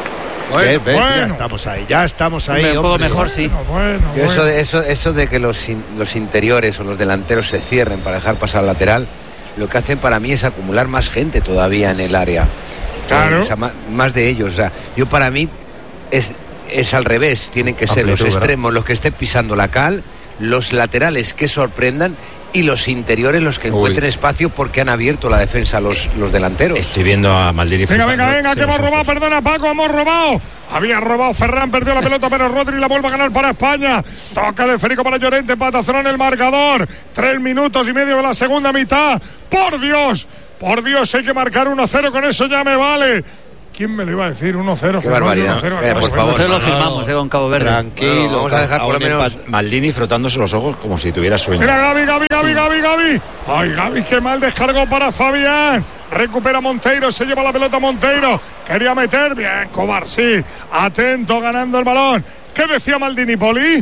Bueno, ¿ves? Bueno. Ya estamos ahí, ya estamos ahí. Un poco mejor, sí. Bueno, bueno, eso, de, eso, eso de que los, in, los interiores o los delanteros se cierren para dejar pasar al lateral, lo que hacen para mí es acumular más gente todavía en el área. Claro. Eh, o sea, más, más de ellos. O sea, yo para mí es, es al revés. Tienen que ser los extremos los que estén pisando la cal, los laterales que sorprendan y los interiores los que encuentren Uy. espacio porque han abierto la defensa los, los delanteros. Estoy viendo a Maldini. Venga, venga, venga, que hemos robado, perdona Paco, hemos robado. Había robado Ferran, perdió la pelota, pero Rodri la vuelve a ganar para España. Toca el esférico para Llorente, patazón en el marcador. Tres minutos y medio de la segunda mitad. Por Dios, por Dios, hay que marcar uno cero, con eso ya me vale. ¿Quién me lo iba a decir? uno cero. Qué barbaridad. uno cero, eh, por favor. uno cero lo firmamos, eh, con Cabo Verde. Tranquilo. Bueno, vamos a dejar por lo menos Maldini frotándose los ojos como si tuviera sueño. Mira, Gavi, Gavi, Gavi, Gavi, Gavi. Ay, Gavi, qué mal descargó para Fabián. Recupera Monteiro, se lleva la pelota Monteiro. Quería meter, bien, Cobar, sí. Atento, ganando el balón. ¿Qué decía Maldini, Poli?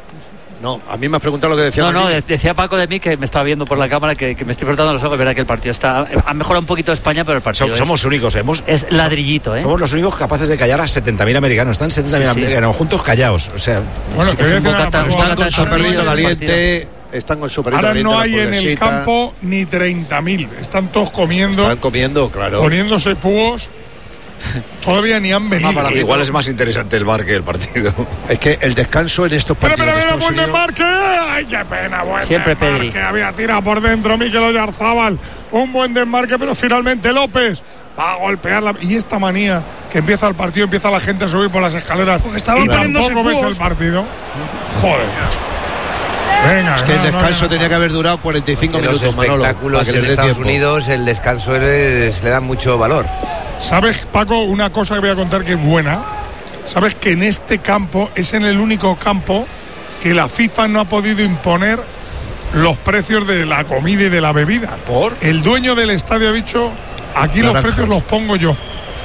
No, a mí me has preguntado lo que decía No, Maldini. no, decía Paco de mí, que me estaba viendo por la cámara, que, que me estoy frotando los ojos. Es verdad que el partido está... Ha mejorado un poquito España, pero el partido Somos, somos es, únicos, hemos, es ladrillito, ¿eh? Somos los únicos capaces de callar a setenta mil americanos. Están setenta mil sí, sí. americanos juntos callados. O sea, bueno, sí, que es un bocata, están bocata con su perrito caliente. Están con su perrito Ahora caliente. No hay en el campo ni treinta mil. Están todos comiendo. Están comiendo, claro. Poniéndose púos. Todavía ni han venido. Ah, igual es más interesante el bar que el partido. Es que el descanso en estos partidos. Pero, pero, pero, buen desmarque. Ay, qué pena, buen Siempre desmarque. Pedri. Había tirado por dentro Mikel Oyarzábal. Un buen desmarque, pero finalmente López va a golpear la... Y esta manía que empieza el partido, empieza la gente a subir por las escaleras. Porque estaba y tampoco ves el partido. Joder. Venga, es que no, el descanso no, no, tenía que haber durado cuarenta y cinco en minutos, los espectáculos Manolo, en Estados tiempo. Unidos el descanso es, le da mucho valor. ¿Sabes, Paco, una cosa que voy a contar que es buena? ¿Sabes que en este campo es en el único campo que la FIFA no ha podido imponer los precios de la comida y de la bebida? ¿Por? El dueño del estadio ha dicho, aquí Naranja. Los precios los pongo yo.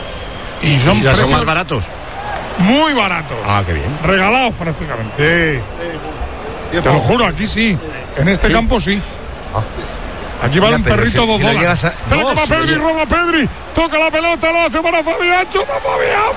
Y son, ¿Y ya son más baratos? Muy baratos. Ah, qué bien. Regalados prácticamente. Sí. Te lo juro, aquí sí. En este ¿Sí? campo sí. Ah. Aquí va un perrito si, dos si dólares. A... Pero como Pedri, roba Pedri. Toca la pelota, lo hace para Fabián. Chuta Fabián,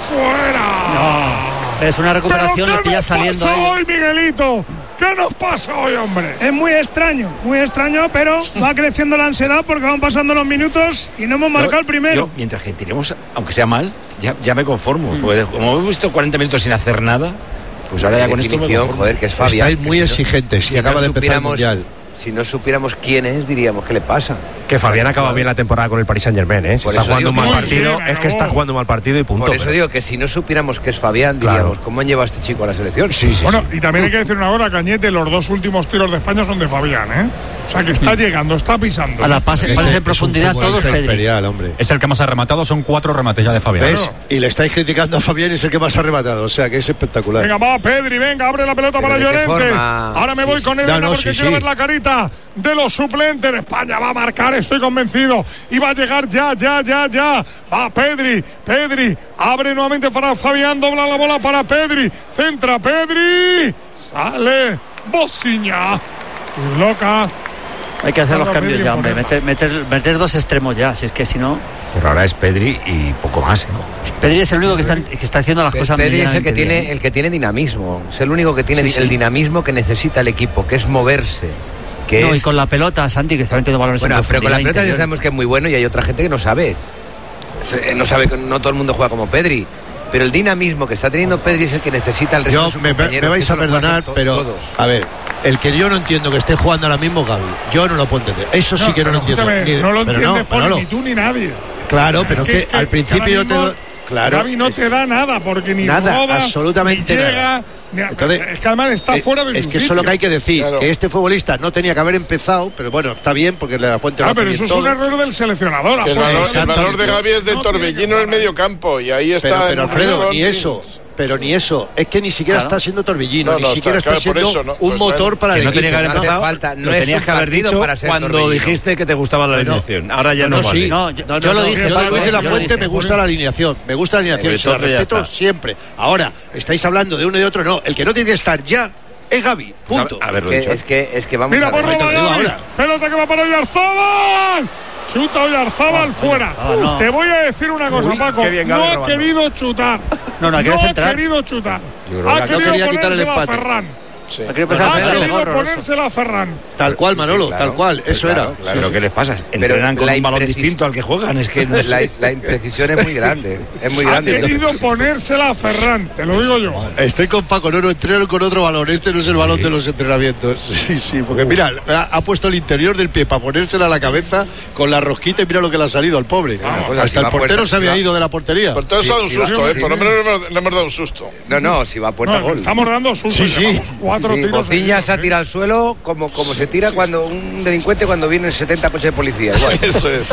fuera. No, es una recuperación, le pilla saliendo ahí. ¿Qué nos pasa hoy, Miguelito? ¿Qué nos pasa hoy, hombre? Es muy extraño, muy extraño, pero va creciendo la ansiedad porque van pasando los minutos y no hemos marcado yo, el primero. Yo, mientras que tiremos, aunque sea mal, ya, ya me conformo. Mm. Porque como hemos visto cuarenta minutos sin hacer nada, pues ahora ya con esto me conformo. Joder, que es Fabián. Estáis muy exigentes y acaba de empezar el Mundial. Si no supiéramos quién es, diríamos, ¿qué le pasa? Que Fabián acaba bien la temporada con el Paris Saint-Germain, ¿eh? Si está jugando un mal partido, es que está jugando mal partido y punto. Por eso digo que si no supiéramos que es Fabián, diríamos, claro. ¿Cómo han llevado a este chico a la selección? Sí, sí. Bueno, sí. Y también hay que decir una cosa, Cañete, los dos últimos tiros de España son de Fabián, ¿eh? O sea, que está sí. llegando, está pisando. A la pase, este, pase en profundidad todos, Pedri. Es el que más ha rematado, son cuatro remates ya de Fabián. ¿Ves? Y le estáis criticando a Fabián y es el que más ha rematado, o sea, que es espectacular. Venga, va, Pedri, venga, abre la pelota para Llorente. Ahora me voy sí, con él, no, no, porque sí, quiero sí. ver la carita de los suplentes. España va a marcar, estoy convencido. Y va a llegar ya, ya, ya, ya. Va Pedri, Pedri. Abre nuevamente para Fabián, dobla la bola para Pedri. Centra Pedri. Sale Bociña. Loca. Hay que hacer los cambios ya, hombre. Meter, meter, meter dos extremos ya, si es que si no. Pero ahora es Pedri y poco más. ¿No? Pedri es el único que está, que está haciendo las Pedri cosas Pedri es el que bien. tiene el que tiene dinamismo. Es el único que tiene sí, sí. el dinamismo que necesita el equipo, que es moverse. Que no, es... y con la pelota, Santi, que está metiendo balones bueno, en pero con la pelota interior. ya sabemos que es muy bueno y hay otra gente que no sabe. No sabe que no todo el mundo juega como Pedri. Pero el dinamismo que está teniendo Pedri es el que necesita el resto yo, de sus me, compañeros. Me vais a perdonar, to- pero todos. A ver, el que yo no entiendo que esté jugando ahora mismo Gavi, yo no lo puedo entender. Eso sí no, que no lo entiendo. Ni, no lo entiende no, ni tú ni nadie. Claro, pero es que, es que al principio yo te lo... Claro, Gavi no te da nada porque ni nada, roba, absolutamente ni llega, nada. Ni, Entonces, es que además está es, fuera de es su que sitio. eso es lo que hay que decir, claro. que este futbolista no tenía que haber empezado, pero bueno, está bien porque le da fuente. Ah, pero eso es todo. Un error del seleccionador. El valor, el valor de Gavi es de Torbellino en el medio campo y ahí está. Pero, pero Alfredo, ni eso. Pero ni eso, es que ni siquiera Claro. está siendo Torbellino, No, ni no, siquiera está- está, claro, por siendo eso, no, un pues, motor para Que el no equipo. tenía que haber No, empezado, falta, no lo es tenías un que haber partido dicho para ser cuando Torbellino. dijiste que te gustaba la Bueno, alineación. Ahora ya no, no, vale. sí. No, yo, No, yo no, lo no, dije, yo, Paco, Luis de la yo lo Fuente, dije. me gusta la alineación, me gusta la alineación, Pues se la entonces ya respeto está. siempre. Ahora, estáis hablando de uno y de otro, no, el que no tiene que estar ya es Gavi, punto. A ver, lo Que- dicho. es que es que vamos Mira a por ver. roba te lo digo Gavi. ahora. Pelota que va para Oyarzábal. Chuta Oyarzábal fuera. ah, no. Te voy a decir una cosa, Uy, Paco. qué bien No Gavi ha robando. querido chutar. No, no, ha querido ha centrar. querido chutar. Yo creo Ha que no querido quería quitar el ponérsela a empate. Ferran. Sí. Ha querido pasar Ha Ferran, querido horroroso. ponérsela a Ferran. Tal cual, Manolo, Sí, claro. tal cual, eso Claro, era. claro. Pero ¿qué les pasa? Pero Entrenan con la un balón imprecis- distinto al que juegan. Es que no La, sé. la imprecisión es muy grande. Es muy Ha grande. querido ponérsela a Ferran, te lo digo yo. Estoy con Paco, no, no entreno con otro balón. Este no es el balón de los entrenamientos. Sí, sí, porque mira, ha, ha puesto el interior del pie para ponérsela a la cabeza con la rosquita y mira lo que le ha salido al pobre. pues Hasta si el va portero puerta, se había si va- ido de la portería. Por todo eso ha dado un Sí, sí, susto, va- ¿eh? sí, Por lo sí. menos le hemos, le hemos dado un susto. No, no, si va a puerta No, gol. estamos dando susto. Sí, sí. Llevamos cuatro Sí, tiros. Bociña seguidos, se ha ¿eh? tirado al suelo como, como se tira cuando un delincuente cuando vienen setenta coches de policía. Igual. Eso es.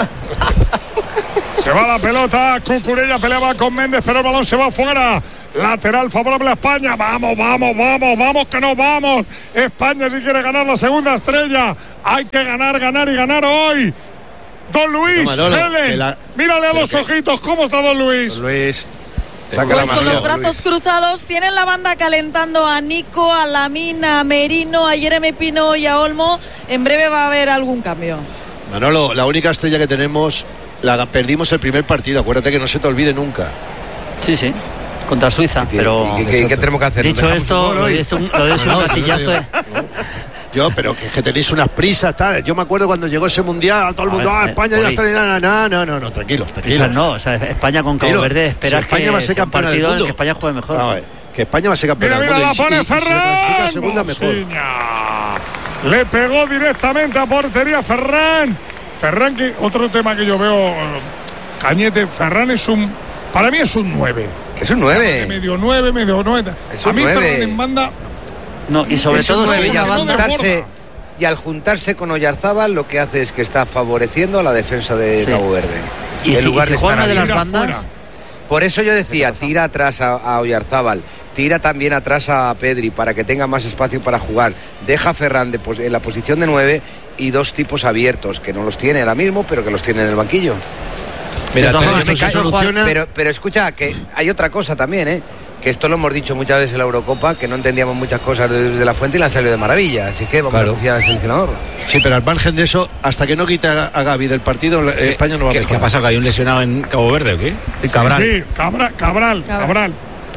Se va la pelota, Cucurella peleaba con Méndez, pero el balón se va fuera. Lateral favorable a España. Vamos, vamos, vamos, vamos, que no vamos. España si quiere ganar la segunda estrella. Hay que ganar, ganar y ganar hoy. Don Luis, No, Manolo, Helen, que la- mírale a pero los que- ojitos. ¿Cómo está Don Luis? Luis. Pues con los brazos cruzados, tienen la banda calentando a Nico, a Lamín, a Merino, a Jeremy Pino y a Olmo. En breve va a haber algún cambio. Manolo, la única estrella que tenemos, la perdimos el primer partido. Acuérdate que no se te olvide nunca. Sí, sí. Contra Suiza, ¿Qué- pero qué- qué- qué tenemos que hacer? ¿Nos dicho dejamos esto, un gol lo hoy? de esto- lo de eso un No, gatillazo no, de- Yo, pero que, que tenéis unas prisas, tal. Yo me acuerdo cuando llegó ese mundial, todo el A mundo, ver, ah, eh, España ya Poli. está. No, no, no, no, no, tranquilo, tranquilo. Prisas no, o sea, España con Cabo Tranquilo. Verde, esperas Si España que va a ser sea un campeona del partido en el mundo. que España juegue mejor. A ver, que España va a ser campeona Mira, del mira, la mundo. y- pone y- y si se clasifica Ferran. a segunda, mejor. Bociña. Le pegó directamente a portería Ferran. Ferran, que otro tema que yo veo, eh, Cañete, Ferran es un, para mí es un nueve. Es un nueve. Medio nueve, medio nueve. Es A un mí nueve. Ferran en banda, No, y sobre Es un todo nueve, si y una al banda. juntarse y al juntarse con Oyarzábal lo que hace es que está favoreciendo a la defensa de Sí. Cabo Verde. Y En si, y lugar si de juega estar una de las abierto. bandas, Por eso yo decía, tira atrás a, a Oyarzábal, tira también atrás a Pedri para que tenga más espacio para jugar. Deja a Ferran de pos- en la posición de nueve y dos tipos abiertos, que no los tiene ahora mismo, pero que los tiene en el banquillo. Mira, De todas pero formas, esto me se cae- soluciona. Pero, pero escucha, que hay otra cosa también, ¿eh? Que esto lo hemos dicho muchas veces en la Eurocopa, que no entendíamos muchas cosas de, de la fuente y le han salido de maravilla. Así que vamos Claro. a confiar al seleccionador. Sí, pero al margen de eso, hasta que no quite a, a Gavi del partido, la- España no va a ¿Qué, ¿Qué ha mejorar. pasado? ¿Que hay un lesionado en Cabo Verde o qué? Y Cabral. sí, Cabral, Cabral, Cabral.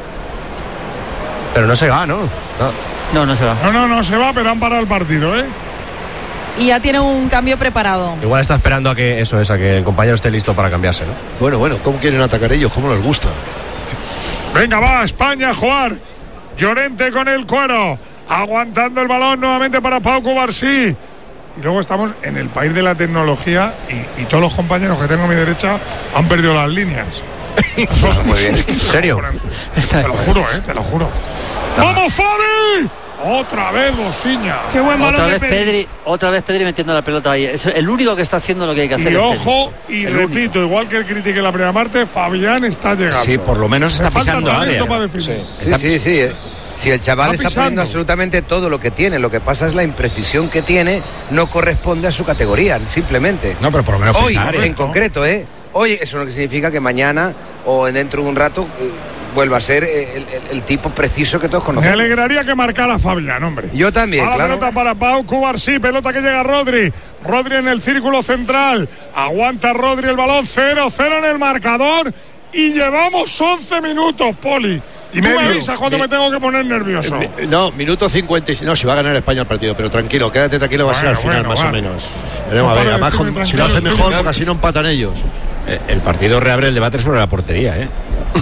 Pero no se va, ¿no? No. no, no se va. No, no, no se va, pero han parado el partido, ¿eh? Y ya tiene un cambio preparado. Igual está esperando a que eso es, a que el compañero esté listo para cambiarse, ¿no? Bueno, bueno, ¿cómo quieren atacar ellos? ¿Cómo les gusta? Venga, va España a jugar. Llorente con el cuero. Aguantando el balón nuevamente para Pau Cubarsí. Y luego estamos en el país de la tecnología y, y todos los compañeros que tengo a mi derecha han perdido las líneas. Muy bien. ¿En serio? Te lo juro, eh, te lo juro. ¡Vamos, Fabi! Otra vez Bociña. Qué buen balón Otra de vez Pedri. Pedri, otra vez Pedri metiendo la pelota ahí. Es el único que está haciendo lo que hay que hacer. Y es ojo, Pedri. y El repito, igual que el critiqué la primera parte, Fabián está llegando. Sí, por lo menos está Le falta pisando talento área. para definir. Sí, sí, sí. eh. Si el chaval Está está, poniendo pisando. absolutamente todo lo que tiene, lo que pasa es la imprecisión que tiene, no corresponde a su categoría, simplemente. No, pero por lo menos Hoy, pisar, ¿eh? en concreto, ¿eh? Hoy eso no significa que mañana o dentro de un rato eh, vuelva a ser eh, el, el- el tipo preciso que todos Me conocemos. alegraría que marcara Fabián, hombre. Yo también, A la claro. pelota para Pau Cubarsí, pelota que llega a Rodri. Rodri en el círculo central. Aguanta Rodri el balón, cero cero en el marcador. Y llevamos once minutos, Poli. Y Tú me medio. avisas cuando Mi- me tengo que poner nervioso. Eh, mi- No, minuto cincuenta y seis. No, si va a ganar España el partido, pero tranquilo, quédate tranquilo, va a ser al Bueno, final, bueno, más va. o menos. Veremos, a No ver, para además, decirme con- si lo hace tranquilo, mejor, estoy- porque así no empatan ellos. Eh, El partido reabre el debate sobre la portería, ¿eh?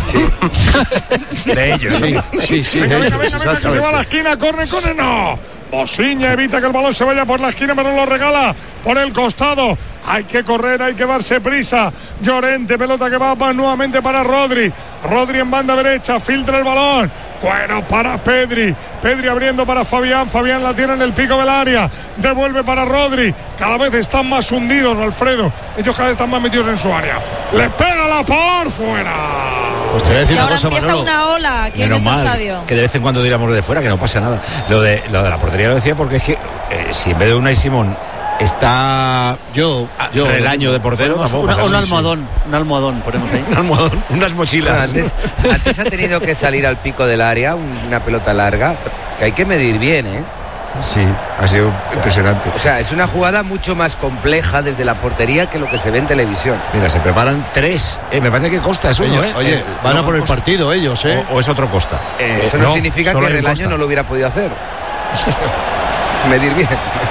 De ellos. Sí, sí, sí, Venga, ellos, venga, venga, venga, que se va a la exactamente. esquina, corre, corre, no. Bociña evita que el balón se vaya por la esquina, pero lo regala por el costado. Hay que correr, hay que darse prisa. Llorente, pelota que va pa- nuevamente para Rodri. Rodri en banda derecha, filtra el balón. Cuero para Pedri. Pedri abriendo para Fabián. Fabián la tiene en el pico del área. Devuelve para Rodri. Cada vez están más hundidos, Alfredo. Ellos cada vez están más metidos en su área. Le pega la por fuera. Pues te voy a decir y una ahora cosa, empieza Manolo. una ola aquí Menos en este mal estadio. que de vez en cuando diéramos de fuera, que no pasa nada. Lo de, lo de la portería lo decía porque es que eh, si en vez de Unai Simón está yo, yo Relaño de portero, tampoco una, pasa un así, almohadón, sí. un almohadón, ponemos ahí. un almohadón, unas mochilas. Bueno, antes, antes ha tenido que salir al pico del área, una pelota larga, que hay que medir bien, ¿eh? Sí, ha sido impresionante. O sea, es una jugada mucho más compleja desde la portería que lo que se ve en televisión. Mira, se preparan tres. Eh, me parece que Costa es uno, Oye, ¿eh? oye Eh, van no, a por el Costa. partido ellos, ¿eh? O, o es otro Costa. Eh, Eso no, no significa que Relaño no lo hubiera podido hacer. Medir bien.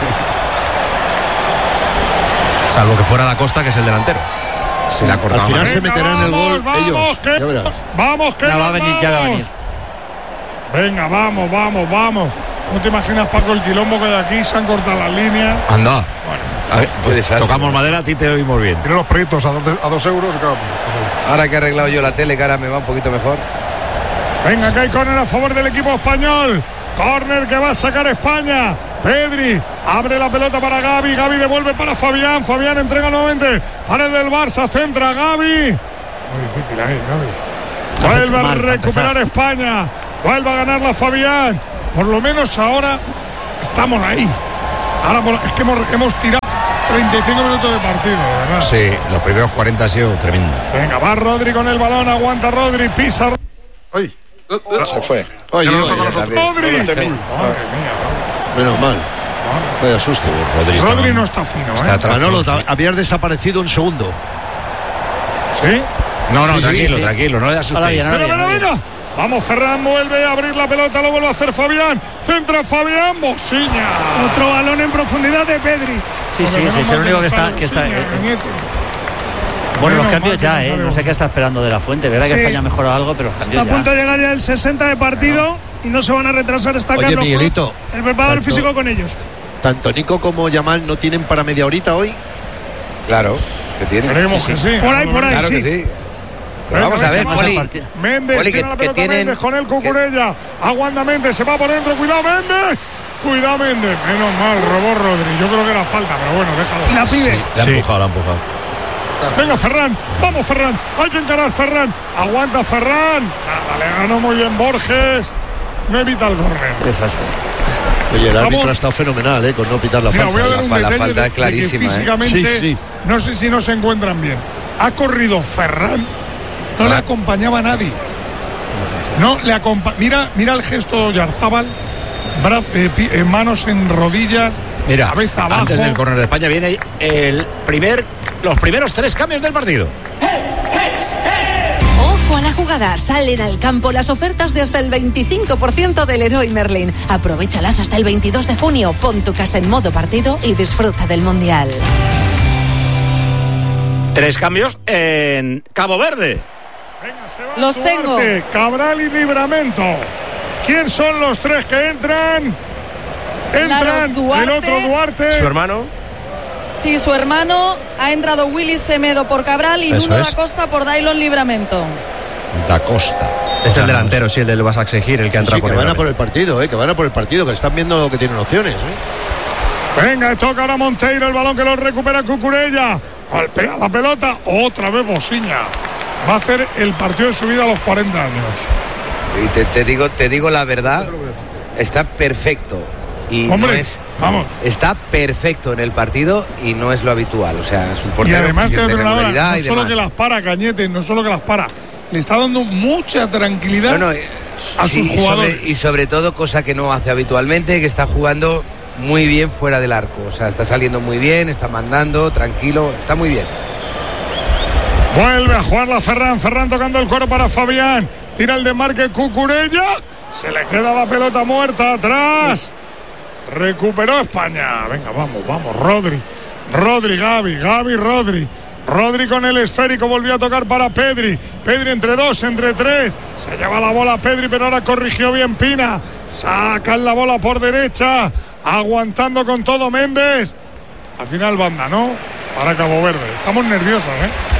Salvo que fuera Da Costa, que es el delantero. Se la cortaba. Al final Venga, se meterán en el gol vamos, ellos. que, Ya verás. Vamos, que Ya va a nos venir, ya va a vamos. venir. Venga, vamos, vamos, vamos. No te imaginas, Paco, el quilombo que hay aquí. Se han cortado las líneas. Anda. Bueno, A ver, pues tocamos madera, a ti te oímos bien. mira los proyectos a dos, a dos euros. Claro. Ahora que he arreglado yo la tele, que ahora me va un poquito mejor. Venga, que hay córner a favor del equipo español. Córner que va a sacar España. Pedri abre la pelota para Gavi. Gavi devuelve para Fabián. Fabián entrega nuevamente para el del Barça. Centra Gavi. Muy difícil ahí, Gavi. Vuelve a recuperar España. Vuelve a ganarla Fabián. Por lo menos ahora estamos ahí. Ahora por, es que hemos, hemos tirado treinta y cinco minutos de partido, ¿verdad? Sí, los primeros cuarenta ha sido tremendo. Venga, va Rodri con el balón. Aguanta Rodri. Pisa. Ay, se fue. Oye, Ya no oye, toca nosotros. Rodri. Madre mía. menos mal. Vaya susto. Rodri, Rodri está, no está fino, está ¿eh? atrás, Manolo, sí. habías desaparecido un segundo. ¿Sí? No, no, Sí, tranquilo, sí. tranquilo, no le asustéis. Venga, venga, venga. Vamos, Ferran vuelve a abrir la pelota, lo vuelve a hacer Fabián. Centra Fabián, Bosiña. Otro balón en profundidad de Pedri. Sí, sí, sí, es el único que está. Que está eh, eh. Bueno, los cambios ya, ¿eh? No sé qué está esperando de la Fuente. Verdad que Sí. España ha mejorado algo, pero los Está cambios a punto ya. de llegar ya el sesenta de partido y no se van a retrasar. Está Oye, Carlos Miguelito, Cruz, el preparador tanto- físico con ellos. Tanto Nico como Yamal no tienen para media horita hoy. Claro, que tiene. Creemos que sí. Por ahí, por ahí, Claro sí. que sí. Venga, Vamos a ver, venga, Poli. Méndez Poli, tiene que- la que pelota, tienen- Méndez con el Cucurella. Aguanta Méndez, se va por dentro. Cuidado, Méndez. Cuidado, Méndez. Menos mal, robó Rodri. Yo creo que era falta, pero bueno, déjalo. La pide. Sí, le ha empujado, le ha empujado. Venga, Ferran. Vamos, Ferran. Hay que encarar, Ferran. Aguanta, Ferran. Nada, le ganó muy bien Borges. No evita el córner. Desastre. Oye, el Estamos- árbitro ha estado fenomenal, ¿eh? Con no pitar la Mira, falta. voy a dar La un fa- la detalle falta de- es de que clarísima, ¿eh? físicamente, Sí, sí. no sé si no se encuentran bien. Ha corrido Ferran, no le acompañaba nadie. No le acompa mira, mira el gesto de Oyarzábal, bra- eh, pi- eh, manos en rodillas, Mira, cabeza abajo. antes del córner de España viene el primer, los primeros tres cambios del partido. Ojo a la jugada, salen al campo las ofertas de hasta el veinticinco por ciento del Leroy Merlin. Aprovéchalas hasta el veintidós de junio, pon tu casa en modo partido y disfruta del Mundial. Tres cambios en Cabo Verde. Los tengo. Duarte, Cabral y Libramento. ¿Quién son los tres que entran? Entran Laros Duarte. el otro Duarte. Su hermano. Sí, su hermano ha entrado Willy Semedo por Cabral y Eso Nuno es. da Costa por Dailon Libramento. Da Costa. Es el delantero, sí, el del Basaksehir, el que entra Sí, por que el van a por el partido, ¿eh? Que van a por el partido, que están viendo que tienen opciones, ¿eh? Venga, toca ahora Monteiro, el balón que lo recupera Cucurella. Golpea la pelota, otra vez Bosiña. Va a hacer el partido de su vida a los cuarenta años. Y te, te digo, te digo la verdad, está perfecto. Y Hombre, no es, vamos. Está perfecto en el partido y no es lo habitual. O sea, es un Y portero además de de entrenadora, regularidad no y solo demás. que las para, Cañete, no solo que las para. Le está dando mucha tranquilidad No, no, eh, a sí, sus y jugadores. sobre, y sobre todo, cosa que no hace habitualmente, que está jugando muy bien fuera del arco. O sea, está saliendo muy bien, está mandando, tranquilo, está muy bien. Vuelve a jugarla Ferran. Ferran tocando el cuero para Fabián. Tira el desmarque Cucurella. Se le queda la pelota muerta atrás. Recuperó España. Venga, vamos, vamos. Rodri. Rodri, Gavi. Gavi, Rodri. Rodri con el esférico. Volvió a tocar para Pedri. Pedri entre dos, entre tres. Se lleva la bola Pedri, pero ahora corrigió bien Pina. Sacan la bola por derecha. Aguantando con todo Méndez. Al final banda, ¿no? Para Cabo Verde. Estamos nerviosos, ¿eh?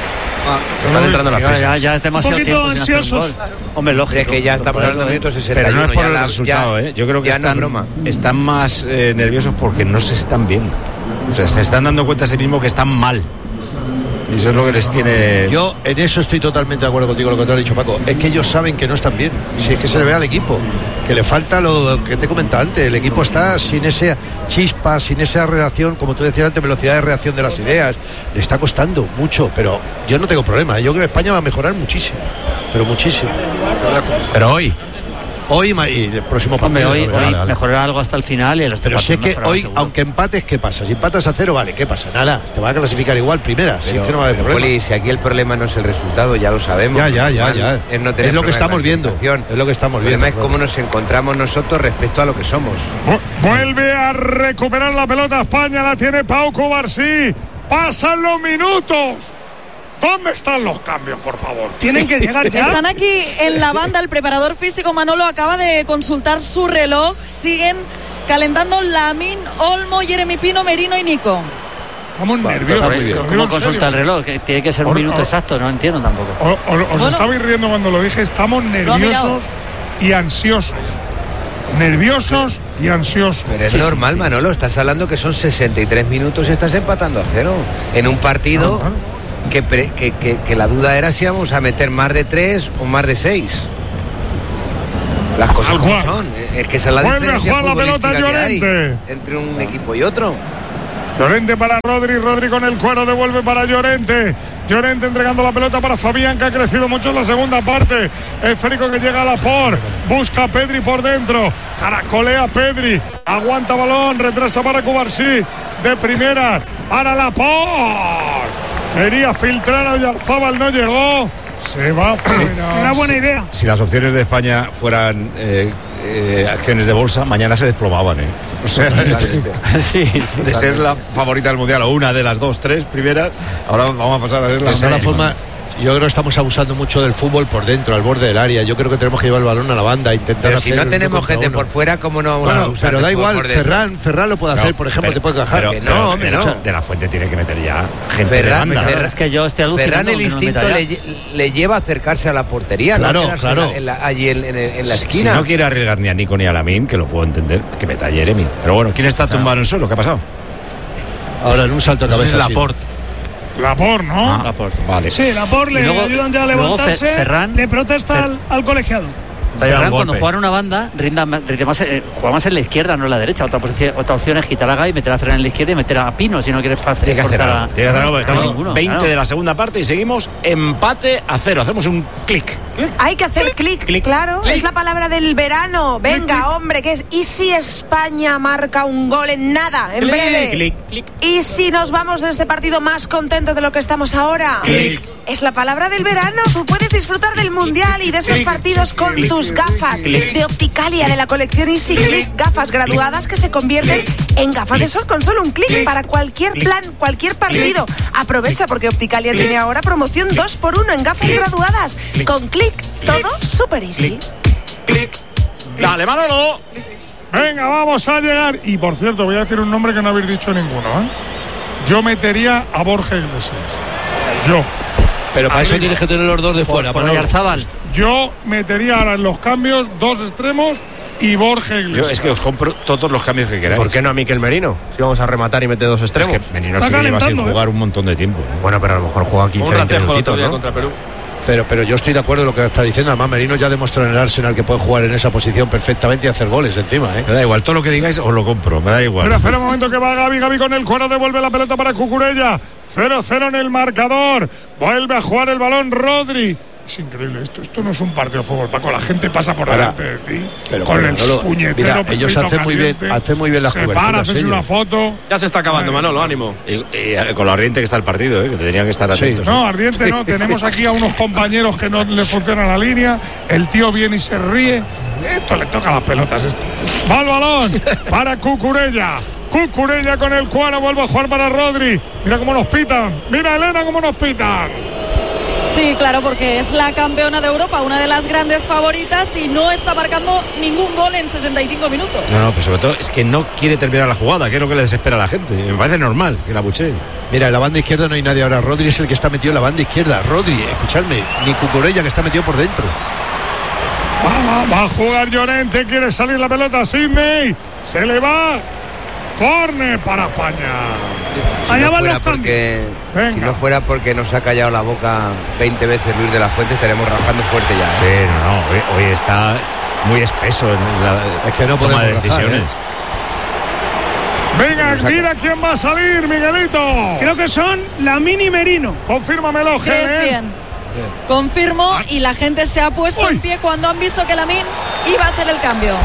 Ah, están entrando las prisas. Ya, ya es demasiado Un poquito tiempo sin hacer un ansiosos. gol. Hombre, lógico. Es que ya estamos en el minuto sesenta y uno. Pero no es por ya el la- resultado, ya- ¿eh? Yo creo que ya no es están, broma. están más eh, nerviosos porque no se están viendo. O sea, se están dando cuenta a sí mismos que están mal. Y eso es lo que les tiene... Yo en eso estoy totalmente de acuerdo contigo, lo que te ha dicho Paco. Es que ellos saben que no están bien. Si es que se le ve al equipo, que le falta lo que te comentaba antes. El equipo está sin esa chispa, sin esa reacción, como tú decías antes, velocidad de reacción de las ideas. Le está costando mucho, pero yo no tengo problema. Yo creo que España va a mejorar muchísimo, pero muchísimo. Pero hoy... Hoy ma- y el próximo Hombre, partido. hoy, Vale, hoy vale. mejorar algo hasta el final y el Pero si es que hoy, aunque empates, ¿qué pasa? Si empatas a cero, vale, ¿qué pasa? Nada, te va a clasificar igual primera. Si Pero, es que no va a haber pero, problema. Poli, si aquí el problema no es el resultado, ya lo sabemos. Ya, ya, ya, Normal ya. Es, no tener Es lo que problema estamos de viendo. clasificación. Es lo que estamos El problema viendo, es cómo nos encontramos nosotros respecto a lo que somos. Vuelve a recuperar la pelota España, la tiene Pau Cubarsí. Pasan los minutos. ¿Dónde están los cambios, por favor? Tienen que llegar ya. Están aquí en la banda. El preparador físico Manolo acaba de consultar su reloj. Siguen calentando Lamine, Olmo, Jeremy Pino, Merino y Nico. Estamos Vale, nerviosos. está muy bien. tío, ¿Cómo en consulta el serio. reloj? Que tiene que ser un Ahora- minuto ahora- exacto, no entiendo tampoco. O- o- os Bueno. estabais riendo cuando lo dije. Estamos Lo ha mirado. nerviosos y ansiosos. Nerviosos y ansiosos. Pero es normal, Manolo, estás hablando que son sesenta y tres minutos y estás empatando a cero. En un partido Claro, que, pre- que, que- que la duda era si íbamos a meter más de tres o más de seis. Las cosas Tal como cual. son. Es que esa es la Vuelve a diferencia jugar la pelota futbolística que hay Llorente. entre un equipo y otro. Llorente para Rodri, Rodri con el cuero, devuelve para Llorente. Llorente entregando la pelota para Fabián, que ha crecido mucho en la segunda parte. Esférico que llega a la por, busca a Pedri por dentro, caracolea Pedri, aguanta balón, retrasa para Cubarsí, de primera para la por. Quería filtrar a Oyarzábal, no llegó. Se va fuera. Era buena idea. Si las opciones de España fueran eh, eh, acciones de bolsa, mañana se desplomaban, ¿eh? O sea, Sí, sí. de ser la favorita del mundial o una de las dos, tres primeras, ahora vamos a pasar a ser la De todas seis. formas, yo creo que estamos abusando mucho del fútbol por dentro, al borde del área. Yo creo que tenemos que llevar el balón a la banda, intentar Pero hacer si no el tenemos uno contra gente uno. por fuera, ¿cómo no vamos a Bueno, usar pero el da fútbol igual, por dentro? Ferran, Ferran lo puede No, hacer, por ejemplo, pero- te puede encajar. pero- Que pero no, de, la, no. de la Fuente tiene que meter ya gente Ferran, de banda. Ferran- Es que yo estoy alucinando. Ferran, el que no lo instinto meta ya. le, lle- le lleva a acercarse a la portería, Claro, no a quedarse claro. en la- en la- allí en, en- en la Si esquina. no quiere arriesgar ni a Nico ni a Lamine, que lo puedo entender, que meta a Jeremy. Pero bueno, ¿quién está tumbado en el suelo? ¿Qué ha pasado? Ahora en un salto de Eso es cabeza. sí. Laporte. Labor, ¿no? Ah, Laporte. vale. Sí, la por le Y luego- ayudan ya a luego Fe- levantarse. Ferran- le protesta Fer- al, al colegiado. Ferran, un cuando golpe. juega en una banda, rinda, más- rinde más, eh, juega más en la izquierda, no en la derecha. Otra, posición, otra opción es quitar a Gai, meter a Ferran en la izquierda y meter a Pino si no quieres fa- Tiene que hacer forzar algo. a- Tiene que hacer algo, porque estamos Ninguno, veinte claro. de la segunda parte y seguimos empate a cero. Hacemos un clic. Hay que hacer clic, claro. Es la palabra del verano. Venga, hombre, que es. ¿Y si España marca un gol en nada, en breve? Clic, clic. ¿Y si nos vamos de este partido más contentos de lo que estamos ahora? Clic. Es la palabra del verano. Tú puedes disfrutar del mundial y de estos partidos con tus gafas de Opticalia de la colección Easy Click. Gafas graduadas que se convierten en gafas de sol con solo un clic para cualquier plan, cualquier partido. Aprovecha porque Opticalia tiene ahora promoción dos por uno en gafas graduadas. Con clic, todo super easy. Dale, Manolo. Venga, vamos a llegar. Y por cierto, voy a decir un nombre que no habéis dicho ninguno, ¿eh? Yo metería a Borja Iglesias. Yo. Pero para eso Arriba. tienes que tener los dos de fuera. Por Manolo. Oyarzábal. Yo metería ahora en los cambios dos extremos y Borja Iglesias. Yo es que os compro todos los cambios que queráis. ¿Por qué no a Miquel Merino? Si vamos a rematar y mete dos Es extremos. que Menino Está sí que lleva sin calentando, jugar un montón de tiempo. ¿eh? Bueno, pero a lo mejor juega quince Un veinte ratejo el otro minutitos, día ¿no? contra Perú. Pero, pero yo estoy de acuerdo con lo que está diciendo. Además, Merino ya demostró en el Arsenal que puede jugar en esa posición perfectamente y hacer goles encima, ¿eh? Me da igual, todo lo que digáis os lo compro, me da igual. Espera, espera un momento que va Gaby, Gaby con el cuero, devuelve la pelota para Cucurella. cero cero en el marcador. Vuelve a jugar el balón Rodri. Es increíble esto, esto no es un partido de fútbol, Paco, la gente pasa por Ahora, delante de ti pero con bueno, el Manolo, puñetero mira, ellos pepito hacen muy bien- caliente. hacen muy bien las Se coberturas, para, haces ellos. una foto. Ya se está acabando, Manolo, ánimo. Y, y, eh, con lo ardiente que está el partido, ¿eh? Que tendrían que estar atentos. No, ¿eh? ardiente no, tenemos aquí a unos compañeros que no le funciona la línea, el tío viene y se ríe, esto le toca las pelotas esto. Va el balón para Cucurella. Cucurella con el cuadro, vuelve a jugar para Rodri. Mira cómo nos pitan, mira Elena cómo nos pitan. Sí, Sí, claro, porque es la campeona de Europa, una de las grandes favoritas y no está marcando ningún gol en sesenta y cinco minutos. No, no, pues sobre todo es que no quiere terminar la jugada, que es lo que le desespera a la gente. Me parece normal que la buchee. Mira, en la banda izquierda no hay nadie ahora. Rodri es el que está metido en la banda izquierda. Rodri, escuchadme, ni Cucurella que está metido por dentro. Va, va, va a jugar Llorente, quiere salir la pelota. Sidney, se le va. Córner para España. Si no, fuera porque, si no fuera porque nos ha callado la boca veinte veces Luis de la Fuente, estaremos rajando fuerte ya, ¿eh? Sí, no, no, hoy, hoy está muy espeso en la es que no toma de rajar, decisiones. ¿eh? Venga, mira quién va a salir, Miguelito. Creo que son Lamín y Merino. Confírmamelo, ¿Crees Gene? bien? Bien. Confirmo y la gente se ha puesto en pie cuando han visto que Lamín iba a hacer el cambio.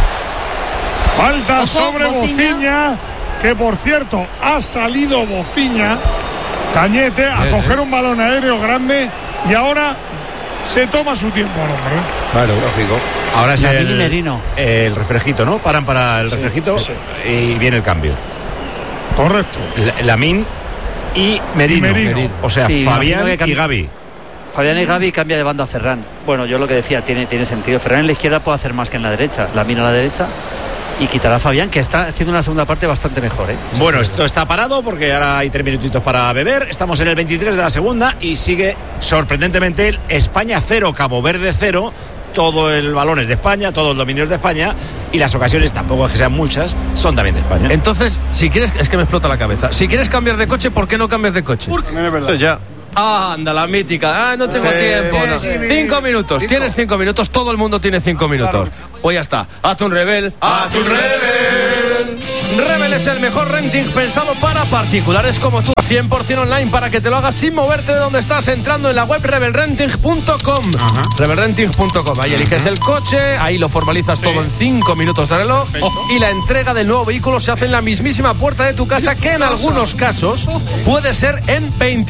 Falta Ojo, sobre Bociña, que por cierto ha salido Bociña, Cañete, a bien, coger bien. un balón aéreo grande y ahora se toma su tiempo al hombre. Claro, lógico. Ahora es Lamín y el, Merino. el refrejito, ¿no? Paran para el Sí, refrejito sí. y viene el cambio. Correcto. L- Lamín y Merino. Y Merino. O sea, Sí, Fabián imagino que cambia- y Gavi. Fabián y Gavi cambia de banda a Ferran. Bueno, yo lo que decía, tiene, tiene sentido. Ferran en la izquierda puede hacer más que en la derecha. Lamín a la derecha y quitará a Fabián, que está haciendo una segunda parte bastante mejor, ¿eh? Bueno, esto está parado porque ahora hay tres minutitos para beber. Estamos en el veintitrés de la segunda y sigue sorprendentemente el España cero, Cabo Verde cero. Todo el balón es de España, todo el dominio es de España y las ocasiones, tampoco es que sean muchas, son también de España. Entonces, si quieres, es que me explota la cabeza. Si quieres cambiar de coche, ¿por qué no cambias de coche? Eso ya. Ah, anda, la mítica. Ah, no tengo Sí, tiempo. no. sí, sí. Cinco minutos. Cinco. Tienes cinco minutos. Todo el mundo tiene cinco minutos. Pues ya está. Hazte un Rebel. ¡Hazte un Rebel! Rebel es el mejor renting pensado para particulares como tú. cien por ciento online para que te lo hagas sin moverte de donde estás, entrando en la web rebel renting punto com. rebel renting punto com. Ahí eliges el coche, ahí lo formalizas todo en cinco minutos de reloj. Y la entrega del nuevo vehículo se hace en la mismísima puerta de tu casa, que en algunos casos puede ser en veinte